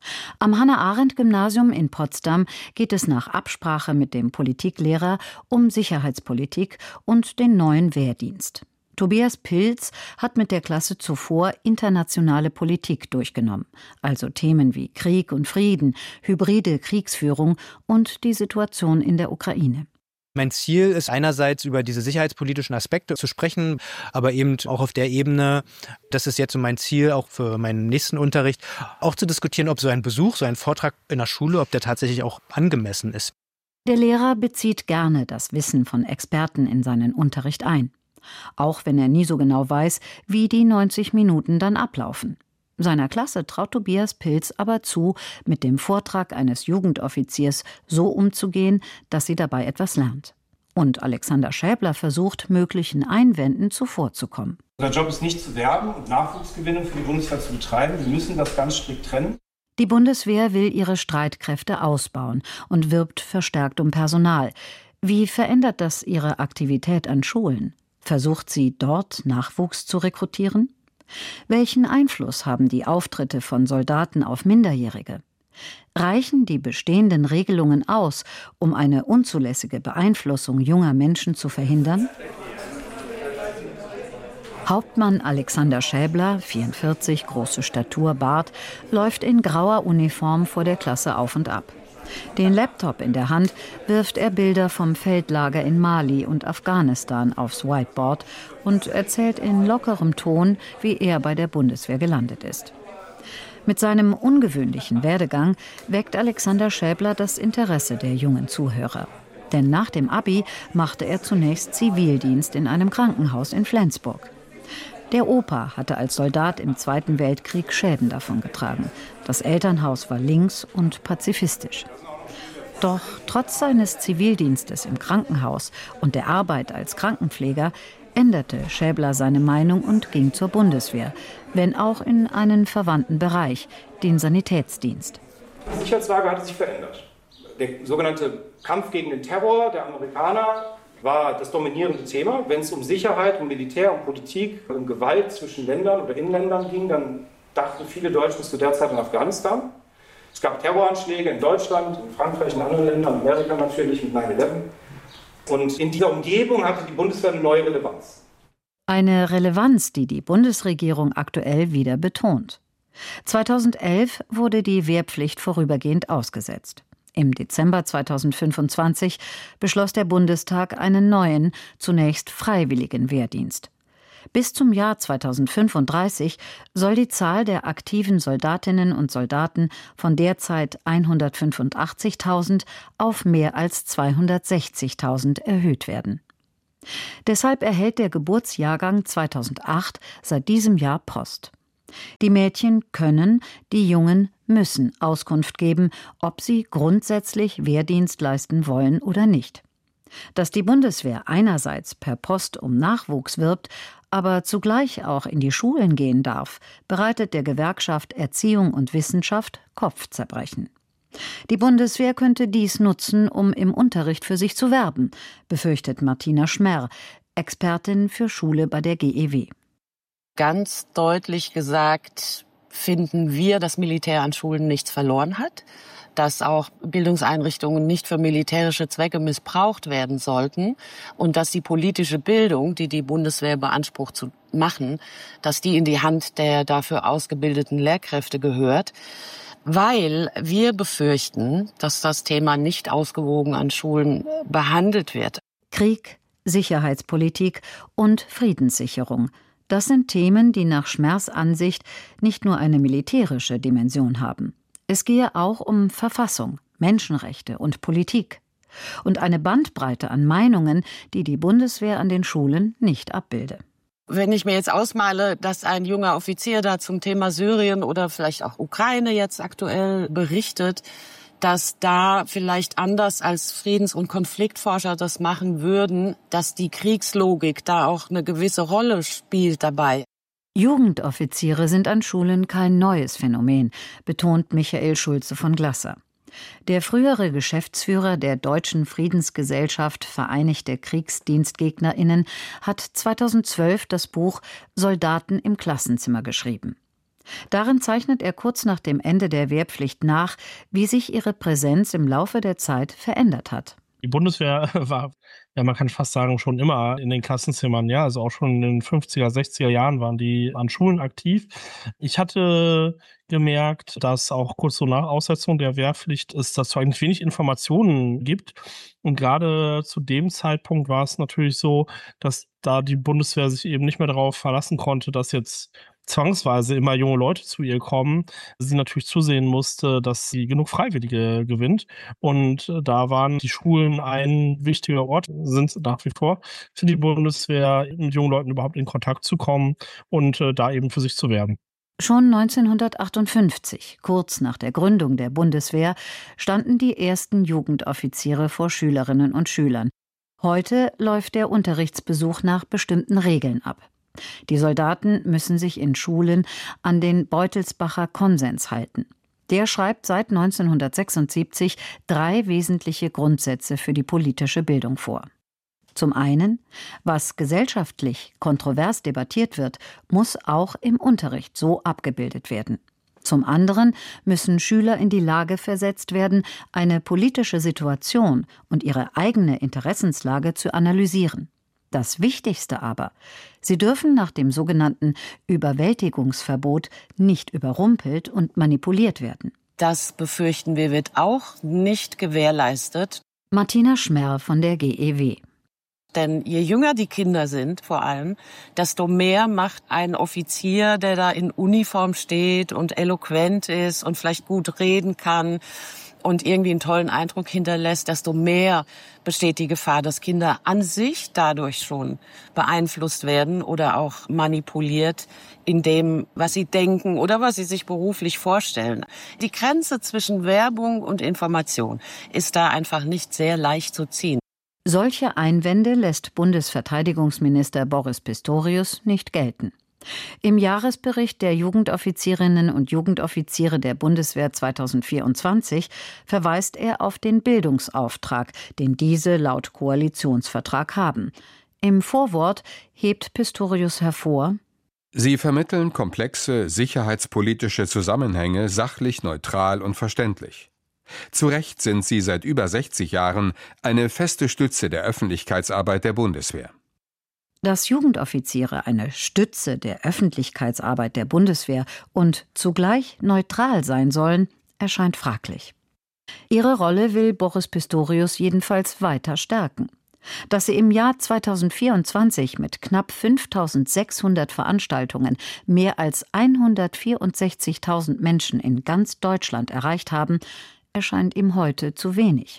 Am Hannah-Arendt-Gymnasium in Potsdam geht es nach Absprache mit dem Politiklehrer um Sicherheitspolitik und den neuen Wehrdienst. Tobias Pilz hat mit der Klasse zuvor internationale Politik durchgenommen, also Themen wie Krieg und Frieden, hybride Kriegsführung und die Situation in der Ukraine. Mein Ziel ist einerseits über diese sicherheitspolitischen Aspekte zu sprechen, aber eben auch auf der Ebene, das ist jetzt so mein Ziel, auch für meinen nächsten Unterricht, auch zu diskutieren, ob so ein Besuch, so ein Vortrag in der Schule, ob der tatsächlich auch angemessen ist. Der Lehrer bezieht gerne das Wissen von Experten in seinen Unterricht ein. Auch wenn er nie so genau weiß, wie die neunzig Minuten dann ablaufen. Seiner Klasse traut Tobias Pilz aber zu, mit dem Vortrag eines Jugendoffiziers so umzugehen, dass sie dabei etwas lernt. Und Alexander Schäbler versucht, möglichen Einwänden zuvorzukommen. Unser Job ist nicht zu werben und Nachwuchsgewinnung für die Bundeswehr zu betreiben. Wir müssen das ganz strikt trennen. Die Bundeswehr will ihre Streitkräfte ausbauen und wirbt verstärkt um Personal. Wie verändert das ihre Aktivität an Schulen? Versucht sie dort Nachwuchs zu rekrutieren? Welchen Einfluss haben die Auftritte von Soldaten auf Minderjährige? Reichen die bestehenden Regelungen aus, um eine unzulässige Beeinflussung junger Menschen zu verhindern? Hauptmann Alexander Schäbler, vierundvierzig, große Statur, Bart, läuft in grauer Uniform vor der Klasse auf und ab. Den Laptop in der Hand wirft er Bilder vom Feldlager in Mali und Afghanistan aufs Whiteboard und erzählt in lockerem Ton, wie er bei der Bundeswehr gelandet ist. Mit seinem ungewöhnlichen Werdegang weckt Alexander Schäbler das Interesse der jungen Zuhörer. Denn nach dem Abi machte er zunächst Zivildienst in einem Krankenhaus in Flensburg. Der Opa hatte als Soldat im Zweiten Weltkrieg Schäden davongetragen. Das Elternhaus war links und pazifistisch. Doch trotz seines Zivildienstes im Krankenhaus und der Arbeit als Krankenpfleger änderte Schäbler seine Meinung und ging zur Bundeswehr, wenn auch in einen verwandten Bereich, den Sanitätsdienst. Die Sicherheitslage hatte sich verändert. Der sogenannte Kampf gegen den Terror der Amerikaner war das dominierende Thema. Wenn es um Sicherheit, um Militär, um Politik, um Gewalt zwischen Ländern oder Inländern ging, dann dachten viele Deutschen zu der Zeit an Afghanistan. Es gab Terroranschläge in Deutschland, in Frankreich, in anderen Ländern, Amerika natürlich mit neun elf. Und in dieser Umgebung hatte die Bundeswehr eine neue Relevanz. Eine Relevanz, die die Bundesregierung aktuell wieder betont. zweitausendelf wurde die Wehrpflicht vorübergehend ausgesetzt. Im Dezember zweitausendfünfundzwanzig beschloss der Bundestag einen neuen, zunächst freiwilligen Wehrdienst. Bis zum Jahr zweitausendfünfunddreißig soll die Zahl der aktiven Soldatinnen und Soldaten von derzeit hundertfünfundachtzigtausend auf mehr als zweihundertsechzigtausend erhöht werden. Deshalb erhält der Geburtsjahrgang zweitausendacht seit diesem Jahr Post. Die Mädchen können, die Jungen müssen Auskunft geben, ob sie grundsätzlich Wehrdienst leisten wollen oder nicht. Dass die Bundeswehr einerseits per Post um Nachwuchs wirbt, aber zugleich auch in die Schulen gehen darf, bereitet der Gewerkschaft Erziehung und Wissenschaft Kopfzerbrechen. Die Bundeswehr könnte dies nutzen, um im Unterricht für sich zu werben, befürchtet Martina Schmerr, Expertin für Schule bei der G E W. Ganz deutlich gesagt finden wir, dass Militär an Schulen nichts verloren hat, dass auch Bildungseinrichtungen nicht für militärische Zwecke missbraucht werden sollten und dass die politische Bildung, die die Bundeswehr beansprucht zu machen, dass die in die Hand der dafür ausgebildeten Lehrkräfte gehört, weil wir befürchten, dass das Thema nicht ausgewogen an Schulen behandelt wird. Krieg, Sicherheitspolitik und Friedenssicherung. Das sind Themen, die nach Schmerrs Ansicht nicht nur eine militärische Dimension haben. Es gehe auch um Verfassung, Menschenrechte und Politik. Und eine Bandbreite an Meinungen, die die Bundeswehr an den Schulen nicht abbilde. Wenn ich mir jetzt ausmale, dass ein junger Offizier da zum Thema Syrien oder vielleicht auch Ukraine jetzt aktuell berichtet, dass da vielleicht anders als Friedens- und Konfliktforscher das machen würden, dass die Kriegslogik da auch eine gewisse Rolle spielt dabei. Jugendoffiziere sind an Schulen kein neues Phänomen, betont Michael Schulze von Glasser. Der frühere Geschäftsführer der Deutschen Friedensgesellschaft Vereinigte KriegsdienstgegnerInnen hat zweitausendzwölf das Buch »Soldaten im Klassenzimmer« geschrieben. Darin zeichnet er kurz nach dem Ende der Wehrpflicht nach, wie sich ihre Präsenz im Laufe der Zeit verändert hat. Die Bundeswehr war, ja, man kann fast sagen, schon immer in den Klassenzimmern, ja, also auch schon in den fünfziger, sechziger Jahren waren die an Schulen aktiv. Ich hatte gemerkt, dass auch kurz so nach Aussetzung der Wehrpflicht es dazu eigentlich wenig Informationen gibt. Und gerade zu dem Zeitpunkt war es natürlich so, dass da die Bundeswehr sich eben nicht mehr darauf verlassen konnte, dass jetzt zwangsweise immer junge Leute zu ihr kommen, sie natürlich zusehen musste, dass sie genug Freiwillige gewinnt. Und da waren die Schulen ein wichtiger Ort, sind nach wie vor für die Bundeswehr, mit jungen Leuten überhaupt in Kontakt zu kommen und äh, da eben für sich zu werben. Schon neunzehnhundertachtundfünfzig, kurz nach der Gründung der Bundeswehr, standen die ersten Jugendoffiziere vor Schülerinnen und Schülern. Heute läuft der Unterrichtsbesuch nach bestimmten Regeln ab. Die Soldaten müssen sich in Schulen an den Beutelsbacher Konsens halten. Der schreibt seit neunzehnhundertsechsundsiebzig drei wesentliche Grundsätze für die politische Bildung vor. Zum einen, was gesellschaftlich kontrovers debattiert wird, muss auch im Unterricht so abgebildet werden. Zum anderen müssen Schüler in die Lage versetzt werden, eine politische Situation und ihre eigene Interessenslage zu analysieren. Das Wichtigste aber, sie dürfen nach dem sogenannten Überwältigungsverbot nicht überrumpelt und manipuliert werden. Das befürchten wir, wird auch nicht gewährleistet. Martina Schmerr von der G E W. Denn je jünger die Kinder sind, vor allem, desto mehr macht ein Offizier, der da in Uniform steht und eloquent ist und vielleicht gut reden kann und irgendwie einen tollen Eindruck hinterlässt, desto mehr besteht die Gefahr, dass Kinder an sich dadurch schon beeinflusst werden oder auch manipuliert in dem, was sie denken oder was sie sich beruflich vorstellen. Die Grenze zwischen Werbung und Information ist da einfach nicht sehr leicht zu ziehen. Solche Einwände lässt Bundesverteidigungsminister Boris Pistorius nicht gelten. Im Jahresbericht der Jugendoffizierinnen und Jugendoffiziere der Bundeswehr zweitausendvierundzwanzig verweist er auf den Bildungsauftrag, den diese laut Koalitionsvertrag haben. Im Vorwort hebt Pistorius hervor: Sie vermitteln komplexe sicherheitspolitische Zusammenhänge sachlich, neutral und verständlich. Zu Recht sind sie seit über sechzig Jahren eine feste Stütze der Öffentlichkeitsarbeit der Bundeswehr. Dass Jugendoffiziere eine Stütze der Öffentlichkeitsarbeit der Bundeswehr und zugleich neutral sein sollen, erscheint fraglich. Ihre Rolle will Boris Pistorius jedenfalls weiter stärken. Dass sie im Jahr zweitausendvierundzwanzig mit knapp fünftausendsechshundert Veranstaltungen mehr als hundertvierundsechzigtausend Menschen in ganz Deutschland erreicht haben, erscheint ihm heute zu wenig.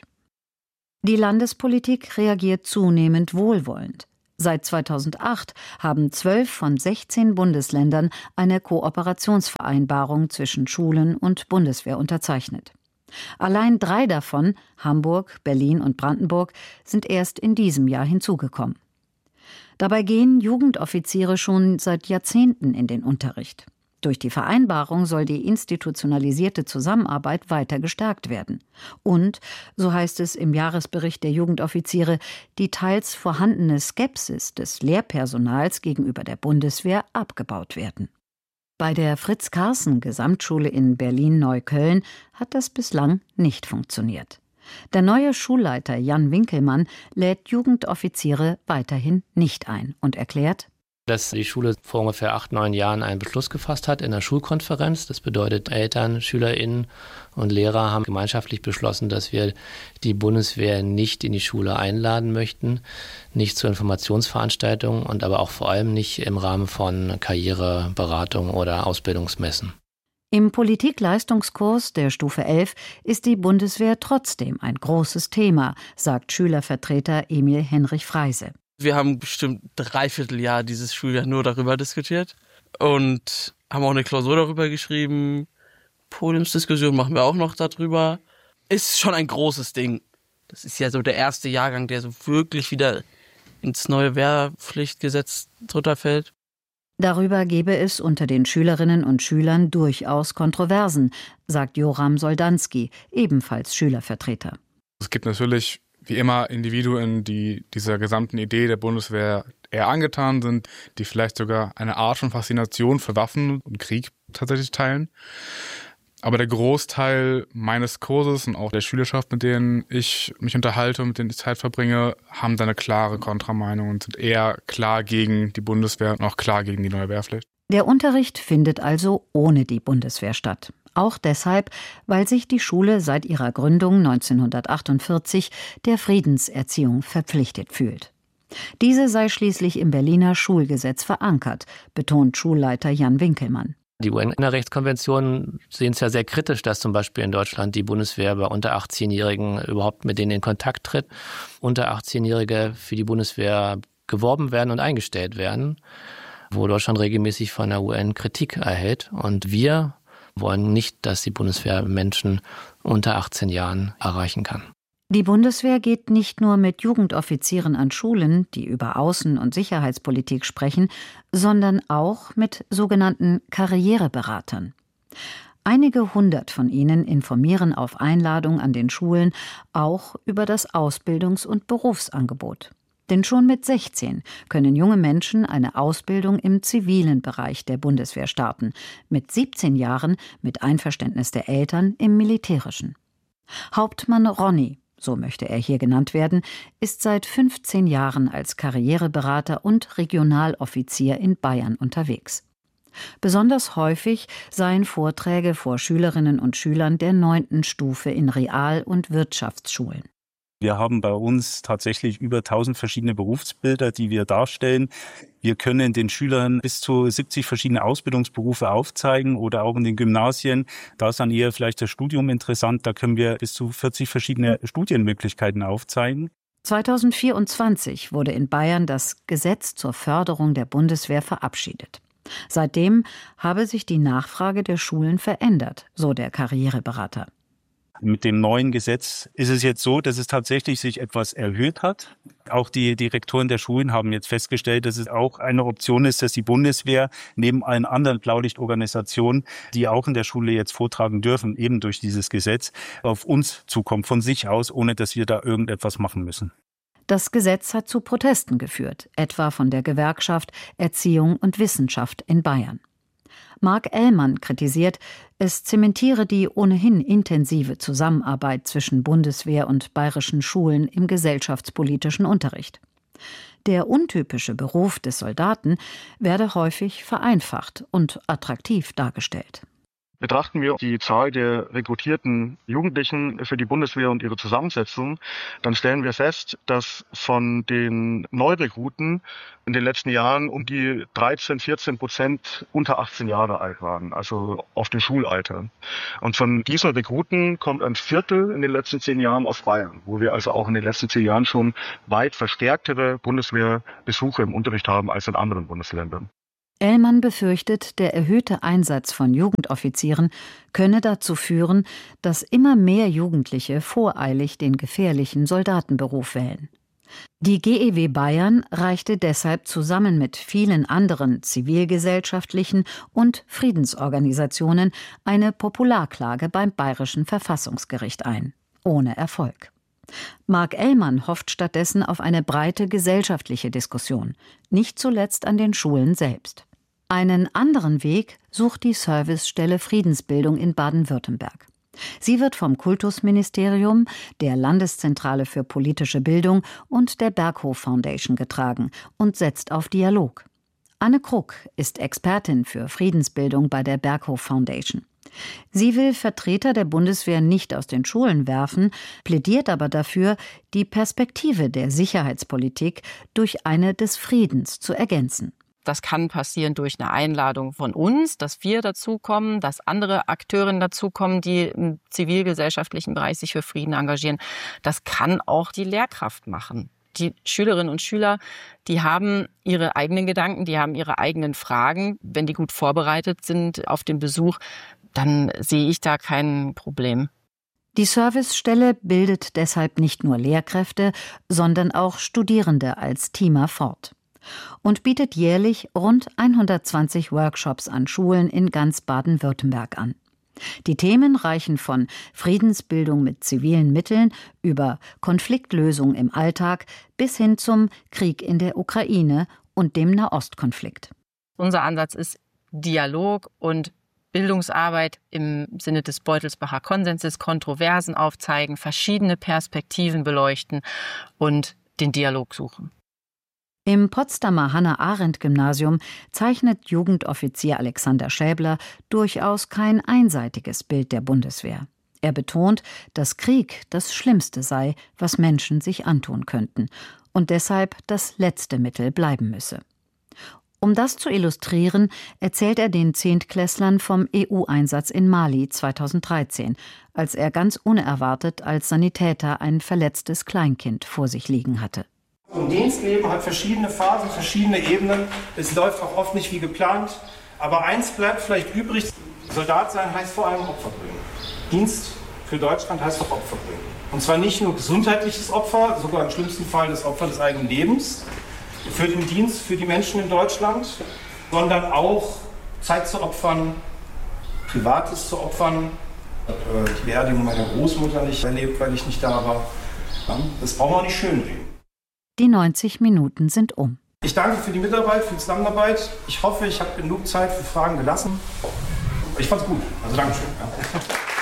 Die Landespolitik reagiert zunehmend wohlwollend. Seit zweitausendacht haben zwölf von sechzehn Bundesländern eine Kooperationsvereinbarung zwischen Schulen und Bundeswehr unterzeichnet. Allein drei davon, Hamburg, Berlin und Brandenburg, sind erst in diesem Jahr hinzugekommen. Dabei gehen Jugendoffiziere schon seit Jahrzehnten in den Unterricht. Durch die Vereinbarung soll die institutionalisierte Zusammenarbeit weiter gestärkt werden. Und, so heißt es im Jahresbericht der Jugendoffiziere, die teils vorhandene Skepsis des Lehrpersonals gegenüber der Bundeswehr abgebaut werden. Bei der Fritz-Carsten-Gesamtschule in Berlin-Neukölln hat das bislang nicht funktioniert. Der neue Schulleiter Jan Winkelmann lädt Jugendoffiziere weiterhin nicht ein und erklärt, dass die Schule vor ungefähr acht, neun Jahren einen Beschluss gefasst hat in der Schulkonferenz. Das bedeutet, Eltern, SchülerInnen und Lehrer haben gemeinschaftlich beschlossen, dass wir die Bundeswehr nicht in die Schule einladen möchten, nicht zu Informationsveranstaltungen und aber auch vor allem nicht im Rahmen von Karriereberatung oder Ausbildungsmessen. Im Politikleistungskurs der Stufe elf ist die Bundeswehr trotzdem ein großes Thema, sagt Schülervertreter Emil Henrich Freise. Wir haben bestimmt dreiviertel Jahr dieses Schuljahr nur darüber diskutiert und haben auch eine Klausur darüber geschrieben. Podiumsdiskussion machen wir auch noch darüber. Ist schon ein großes Ding. Das ist ja so der erste Jahrgang, der so wirklich wieder ins neue Wehrpflichtgesetz drunter fällt. Darüber gebe es unter den Schülerinnen und Schülern durchaus Kontroversen, sagt Joram Soldanski, ebenfalls Schülervertreter. Es gibt natürlich wie immer Individuen, die dieser gesamten Idee der Bundeswehr eher angetan sind, die vielleicht sogar eine Art von Faszination für Waffen und Krieg tatsächlich teilen. Aber der Großteil meines Kurses und auch der Schülerschaft, mit denen ich mich unterhalte und mit denen ich Zeit verbringe, haben da eine klare Kontrameinung und sind eher klar gegen die Bundeswehr und auch klar gegen die neue Wehrpflicht. Der Unterricht findet also ohne die Bundeswehr statt. Auch deshalb, weil sich die Schule seit ihrer Gründung neunzehnhundertachtundvierzig der Friedenserziehung verpflichtet fühlt. Diese sei schließlich im Berliner Schulgesetz verankert, betont Schulleiter Jan Winkelmann. Die U N-Rechtskonventionen sehen es ja sehr kritisch, dass zum Beispiel in Deutschland die Bundeswehr bei unter achtzehnjährigen überhaupt mit denen in Kontakt tritt. Unter achtzehnjährige für die Bundeswehr geworben werden und eingestellt werden, wo Deutschland regelmäßig von der U N Kritik erhält. Und wir wollen nicht, dass die Bundeswehr Menschen unter achtzehn Jahren erreichen kann. Die Bundeswehr geht nicht nur mit Jugendoffizieren an Schulen, die über Außen- und Sicherheitspolitik sprechen, sondern auch mit sogenannten Karriereberatern. Einige hundert von ihnen informieren auf Einladung an den Schulen auch über das Ausbildungs- und Berufsangebot. Denn schon mit sechzehn können junge Menschen eine Ausbildung im zivilen Bereich der Bundeswehr starten, mit siebzehn Jahren mit Einverständnis der Eltern im militärischen. Hauptmann Ronny, so möchte er hier genannt werden, ist seit fünfzehn Jahren als Karriereberater und Regionaloffizier in Bayern unterwegs. Besonders häufig seien Vorträge vor Schülerinnen und Schülern der neunten Stufe in Real- und Wirtschaftsschulen. Wir haben bei uns tatsächlich über tausend verschiedene Berufsbilder, die wir darstellen. Wir können den Schülern bis zu siebzig verschiedene Ausbildungsberufe aufzeigen oder auch in den Gymnasien. Da ist dann eher vielleicht das Studium interessant. Da können wir bis zu vierzig verschiedene Studienmöglichkeiten aufzeigen. zweitausendvierundzwanzig wurde in Bayern das Gesetz zur Förderung der Bundeswehr verabschiedet. Seitdem habe sich die Nachfrage der Schulen verändert, so der Karriereberater. Mit dem neuen Gesetz ist es jetzt so, dass es tatsächlich sich etwas erhöht hat. Auch die Direktoren der Schulen haben jetzt festgestellt, dass es auch eine Option ist, dass die Bundeswehr neben allen anderen Blaulichtorganisationen, die auch in der Schule jetzt vortragen dürfen, eben durch dieses Gesetz, auf uns zukommt, von sich aus, ohne dass wir da irgendetwas machen müssen. Das Gesetz hat zu Protesten geführt, etwa von der Gewerkschaft Erziehung und Wissenschaft in Bayern. Marc Ellmann kritisiert, es zementiere die ohnehin intensive Zusammenarbeit zwischen Bundeswehr und bayerischen Schulen im gesellschaftspolitischen Unterricht. Der untypische Beruf des Soldaten werde häufig vereinfacht und attraktiv dargestellt. Betrachten wir die Zahl der rekrutierten Jugendlichen für die Bundeswehr und ihre Zusammensetzung, dann stellen wir fest, dass von den Neurekruten in den letzten Jahren um die dreizehn, vierzehn Prozent unter achtzehn Jahre alt waren, also auf dem Schulalter. Und von diesen Rekruten kommt ein Viertel in den letzten zehn Jahren aus Bayern, wo wir also auch in den letzten zehn Jahren schon weit verstärktere Bundeswehrbesuche im Unterricht haben als in anderen Bundesländern. Ellmann befürchtet, der erhöhte Einsatz von Jugendoffizieren könne dazu führen, dass immer mehr Jugendliche voreilig den gefährlichen Soldatenberuf wählen. Die G E W Bayern reichte deshalb zusammen mit vielen anderen zivilgesellschaftlichen und Friedensorganisationen eine Popularklage beim Bayerischen Verfassungsgericht ein. Ohne Erfolg. Marc Ellmann hofft stattdessen auf eine breite gesellschaftliche Diskussion, nicht zuletzt an den Schulen selbst. Einen anderen Weg sucht die Servicestelle Friedensbildung in Baden-Württemberg. Sie wird vom Kultusministerium, der Landeszentrale für politische Bildung und der Berghof Foundation getragen und setzt auf Dialog. Anne Kruk ist Expertin für Friedensbildung bei der Berghof Foundation. Sie will Vertreter der Bundeswehr nicht aus den Schulen werfen, plädiert aber dafür, die Perspektive der Sicherheitspolitik durch eine des Friedens zu ergänzen. Das kann passieren durch eine Einladung von uns, dass wir dazukommen, dass andere Akteurinnen dazukommen, die im zivilgesellschaftlichen Bereich sich für Frieden engagieren. Das kann auch die Lehrkraft machen. Die Schülerinnen und Schüler, die haben ihre eigenen Gedanken, die haben ihre eigenen Fragen. Wenn die gut vorbereitet sind auf den Besuch, dann sehe ich da kein Problem. Die Servicestelle bildet deshalb nicht nur Lehrkräfte, sondern auch Studierende als Teamer fort und bietet jährlich rund hundertzwanzig Workshops an Schulen in ganz Baden-Württemberg an. Die Themen reichen von Friedensbildung mit zivilen Mitteln über Konfliktlösung im Alltag bis hin zum Krieg in der Ukraine und dem Nahostkonflikt. Unser Ansatz ist Dialog und Bildungsarbeit im Sinne des Beutelsbacher Konsenses, Kontroversen aufzeigen, verschiedene Perspektiven beleuchten und den Dialog suchen. Im Potsdamer Hannah-Arendt-Gymnasium zeichnet Jugendoffizier Alexander Schäbler durchaus kein einseitiges Bild der Bundeswehr. Er betont, dass Krieg das Schlimmste sei, was Menschen sich antun könnten und deshalb das letzte Mittel bleiben müsse. Um das zu illustrieren, erzählt er den Zehntklässlern vom E U-Einsatz in Mali zweitausenddreizehn, als er ganz unerwartet als Sanitäter ein verletztes Kleinkind vor sich liegen hatte. Ein Dienstleben hat verschiedene Phasen, verschiedene Ebenen. Es läuft auch oft nicht wie geplant. Aber eins bleibt vielleicht übrig. Soldat sein heißt vor allem Opfer bringen. Dienst für Deutschland heißt auch Opfer bringen. Und zwar nicht nur gesundheitliches Opfer, sogar im schlimmsten Fall das Opfer des eigenen Lebens für den Dienst für die Menschen in Deutschland, sondern auch Zeit zu opfern, Privates zu opfern. Ich habe die Beerdigung meiner Großmutter nicht erlebt, weil ich nicht da war. Das brauchen wir nicht schönreden. Die neunzig Minuten sind um. Ich danke für die Mitarbeit, für die Zusammenarbeit. Ich hoffe, ich habe genug Zeit für Fragen gelassen. Ich fand's gut. Also Dankeschön. Ja.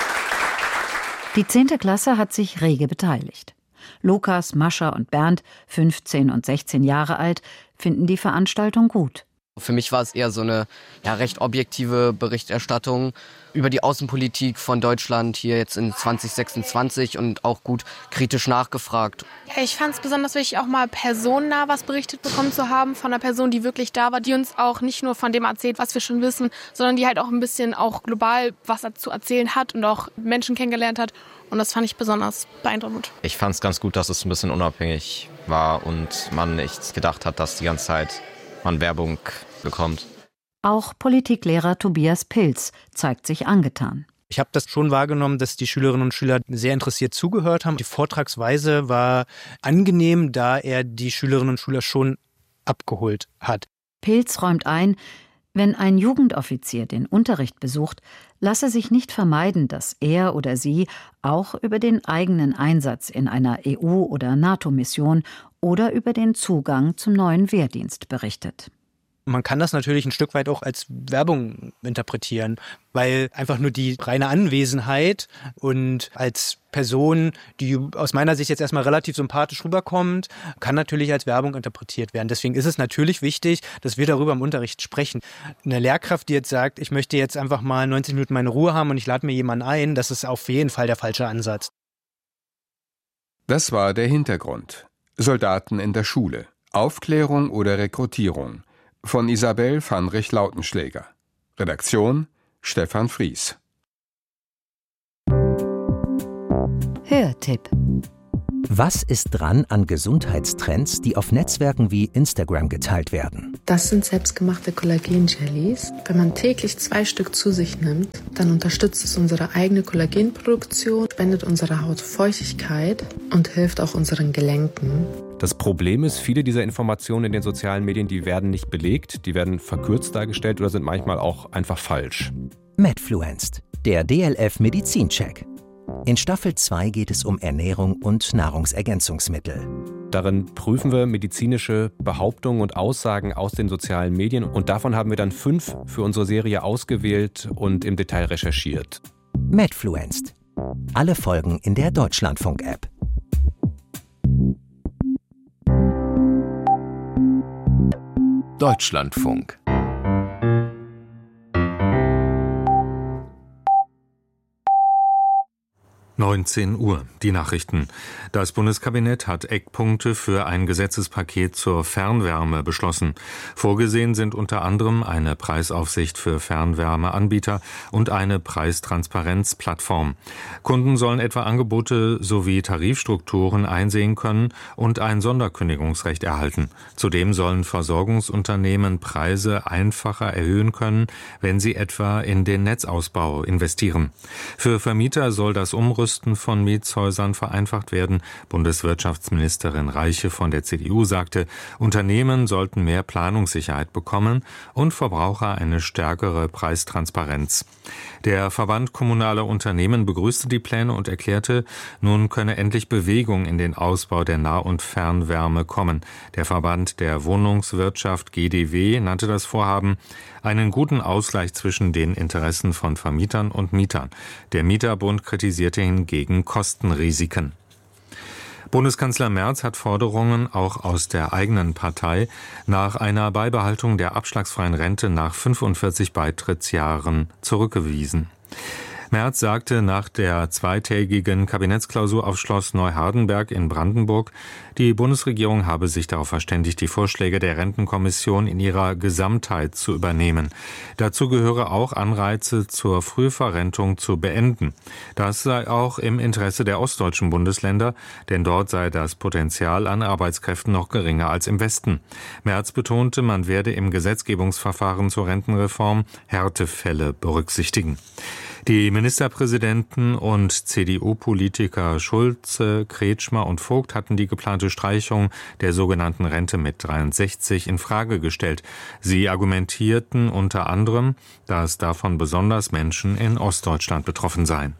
Die zehnte Klasse hat sich rege beteiligt. Lukas, Mascha und Bernd, fünfzehn und sechzehn Jahre alt, finden die Veranstaltung gut. Für mich war es eher so eine ja, recht objektive Berichterstattung über die Außenpolitik von Deutschland hier jetzt in zwanzig sechsundzwanzig und auch gut kritisch nachgefragt. Ja, ich fand es besonders wichtig, auch mal personennah was berichtet bekommen zu haben von einer Person, die wirklich da war, die uns auch nicht nur von dem erzählt, was wir schon wissen, sondern die halt auch ein bisschen auch global was dazu erzählen hat und auch Menschen kennengelernt hat. Und das fand ich besonders beeindruckend. Ich fand es ganz gut, dass es ein bisschen unabhängig war und man nicht gedacht hat, dass die ganze Zeit man Werbung bekommt. Auch Politiklehrer Tobias Pilz zeigt sich angetan. Ich habe das schon wahrgenommen, dass die Schülerinnen und Schüler sehr interessiert zugehört haben. Die Vortragsweise war angenehm, da er die Schülerinnen und Schüler schon abgeholt hat. Pilz räumt ein, wenn ein Jugendoffizier den Unterricht besucht, lasse sich nicht vermeiden, dass er oder sie auch über den eigenen Einsatz in einer E U- oder NATO-Mission oder über den Zugang zum neuen Wehrdienst berichtet. Man kann das natürlich ein Stück weit auch als Werbung interpretieren, weil einfach nur die reine Anwesenheit und als Person, die aus meiner Sicht jetzt erstmal relativ sympathisch rüberkommt, kann natürlich als Werbung interpretiert werden. Deswegen ist es natürlich wichtig, dass wir darüber im Unterricht sprechen. Eine Lehrkraft, die jetzt sagt, ich möchte jetzt einfach mal neunzig Minuten meine Ruhe haben und ich lade mir jemanden ein, das ist auf jeden Fall der falsche Ansatz. Das war der Hintergrund. Soldaten in der Schule. Aufklärung oder Rekrutierung. Von Isabel Vanrich-Lautenschläger. Redaktion Stefan Fries. Hörtipp. Was ist dran an Gesundheitstrends, die auf Netzwerken wie Instagram geteilt werden? Das sind selbstgemachte Kollagen-Jellies. Wenn man täglich zwei Stück zu sich nimmt, dann unterstützt es unsere eigene Kollagenproduktion, spendet unserer Haut Feuchtigkeit und hilft auch unseren Gelenken. Das Problem ist, viele dieser Informationen in den sozialen Medien, die werden nicht belegt, die werden verkürzt dargestellt oder sind manchmal auch einfach falsch. Medfluenced, der D L F Medizincheck. In Staffel zwei geht es um Ernährung und Nahrungsergänzungsmittel. Darin prüfen wir medizinische Behauptungen und Aussagen aus den sozialen Medien und davon haben wir dann fünf für unsere Serie ausgewählt und im Detail recherchiert. Medfluenced. Alle Folgen in der Deutschlandfunk-App. Deutschlandfunk. neunzehn Uhr, die Nachrichten. Das Bundeskabinett hat Eckpunkte für ein Gesetzespaket zur Fernwärme beschlossen. Vorgesehen sind unter anderem eine Preisaufsicht für Fernwärmeanbieter und eine Preistransparenzplattform. Kunden sollen etwa Angebote sowie Tarifstrukturen einsehen können und ein Sonderkündigungsrecht erhalten. Zudem sollen Versorgungsunternehmen Preise einfacher erhöhen können, wenn sie etwa in den Netzausbau investieren. Für Vermieter soll das Umrüsten von Mietshäusern vereinfacht werden. Bundeswirtschaftsministerin Reiche von der C D U sagte, Unternehmen sollten mehr Planungssicherheit bekommen und Verbraucher eine stärkere Preistransparenz. Der Verband kommunaler Unternehmen begrüßte die Pläne und erklärte, nun könne endlich Bewegung in den Ausbau der Nah- und Fernwärme kommen. Der Verband der Wohnungswirtschaft G D W nannte das Vorhaben einen guten Ausgleich zwischen den Interessen von Vermietern und Mietern. Der Mieterbund kritisierte hingegen Kostenrisiken. Bundeskanzler Merz hat Forderungen auch aus der eigenen Partei nach einer Beibehaltung der abschlagsfreien Rente nach fünfundvierzig Beitrittsjahren zurückgewiesen. Merz sagte nach der zweitägigen Kabinettsklausur auf Schloss Neuhardenberg in Brandenburg, die Bundesregierung habe sich darauf verständigt, die Vorschläge der Rentenkommission in ihrer Gesamtheit zu übernehmen. Dazu gehöre auch Anreize zur Frühverrentung zu beenden. Das sei auch im Interesse der ostdeutschen Bundesländer, denn dort sei das Potenzial an Arbeitskräften noch geringer als im Westen. Merz betonte, man werde im Gesetzgebungsverfahren zur Rentenreform Härtefälle berücksichtigen. Die Ministerpräsidenten und C D U-Politiker Schulze, Kretschmer und Vogt hatten die geplante Streichung der sogenannten Rente mit dreiundsechzig in Frage gestellt. Sie argumentierten unter anderem, dass davon besonders Menschen in Ostdeutschland betroffen seien.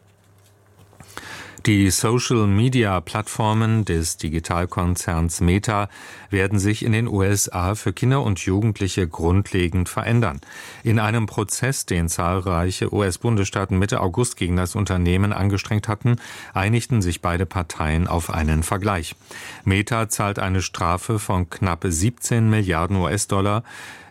Die Social-Media-Plattformen des Digitalkonzerns Meta werden sich in den U S A für Kinder und Jugendliche grundlegend verändern. In einem Prozess, den zahlreiche U S-Bundesstaaten Mitte August gegen das Unternehmen angestrengt hatten, einigten sich beide Parteien auf einen Vergleich. Meta zahlt eine Strafe von knapp siebzehn Milliarden U S-Dollar.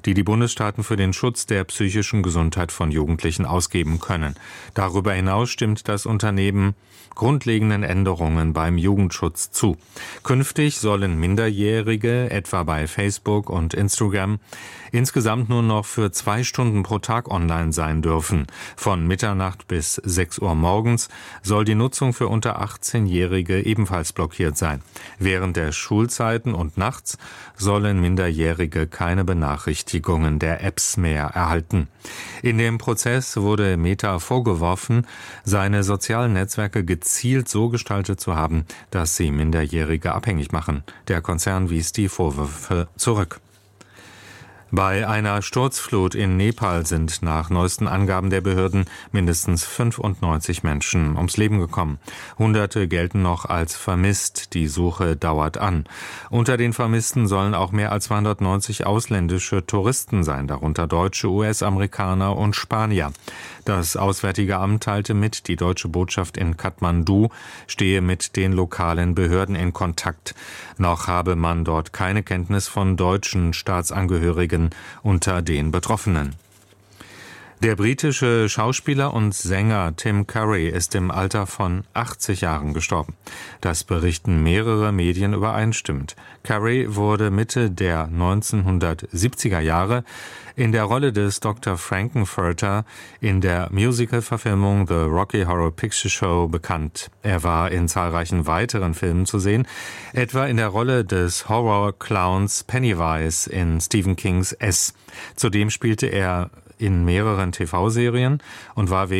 die die Bundesstaaten für den Schutz der psychischen Gesundheit von Jugendlichen ausgeben können. Darüber hinaus stimmt das Unternehmen grundlegenden Änderungen beim Jugendschutz zu. Künftig sollen Minderjährige, etwa bei Facebook und Instagram, insgesamt nur noch für zwei Stunden pro Tag online sein dürfen. Von Mitternacht bis sechs Uhr morgens soll die Nutzung für unter achtzehnjährige ebenfalls blockiert sein. Während der Schulzeiten und nachts sollen Minderjährige keine Benachrichtigungen der Apps mehr erhalten. In dem Prozess wurde Meta vorgeworfen, seine sozialen Netzwerke gezielt so gestaltet zu haben, dass sie Minderjährige abhängig machen. Der Konzern wies die Vorwürfe zurück. Bei einer Sturzflut in Nepal sind nach neuesten Angaben der Behörden mindestens fünfundneunzig Menschen ums Leben gekommen. Hunderte gelten noch als vermisst. Die Suche dauert an. Unter den Vermissten sollen auch mehr als zweihundertneunzig ausländische Touristen sein, darunter Deutsche, U S-Amerikaner und Spanier. Das Auswärtige Amt teilte mit, die deutsche Botschaft in Kathmandu stehe mit den lokalen Behörden in Kontakt. Noch habe man dort keine Kenntnis von deutschen Staatsangehörigen unter den Betroffenen. Der britische Schauspieler und Sänger Tim Curry ist im Alter von achtzig Jahren gestorben. Das berichten mehrere Medien übereinstimmend. Curry wurde Mitte der neunzehnhundertsiebziger Jahre in der Rolle des Doktor Frankenfurter in der Musical-Verfilmung The Rocky Horror Picture Show bekannt. Er war in zahlreichen weiteren Filmen zu sehen, etwa in der Rolle des Horror-Clowns Pennywise in Stephen Kings S. Zudem spielte er in mehreren T V-Serien und war wegen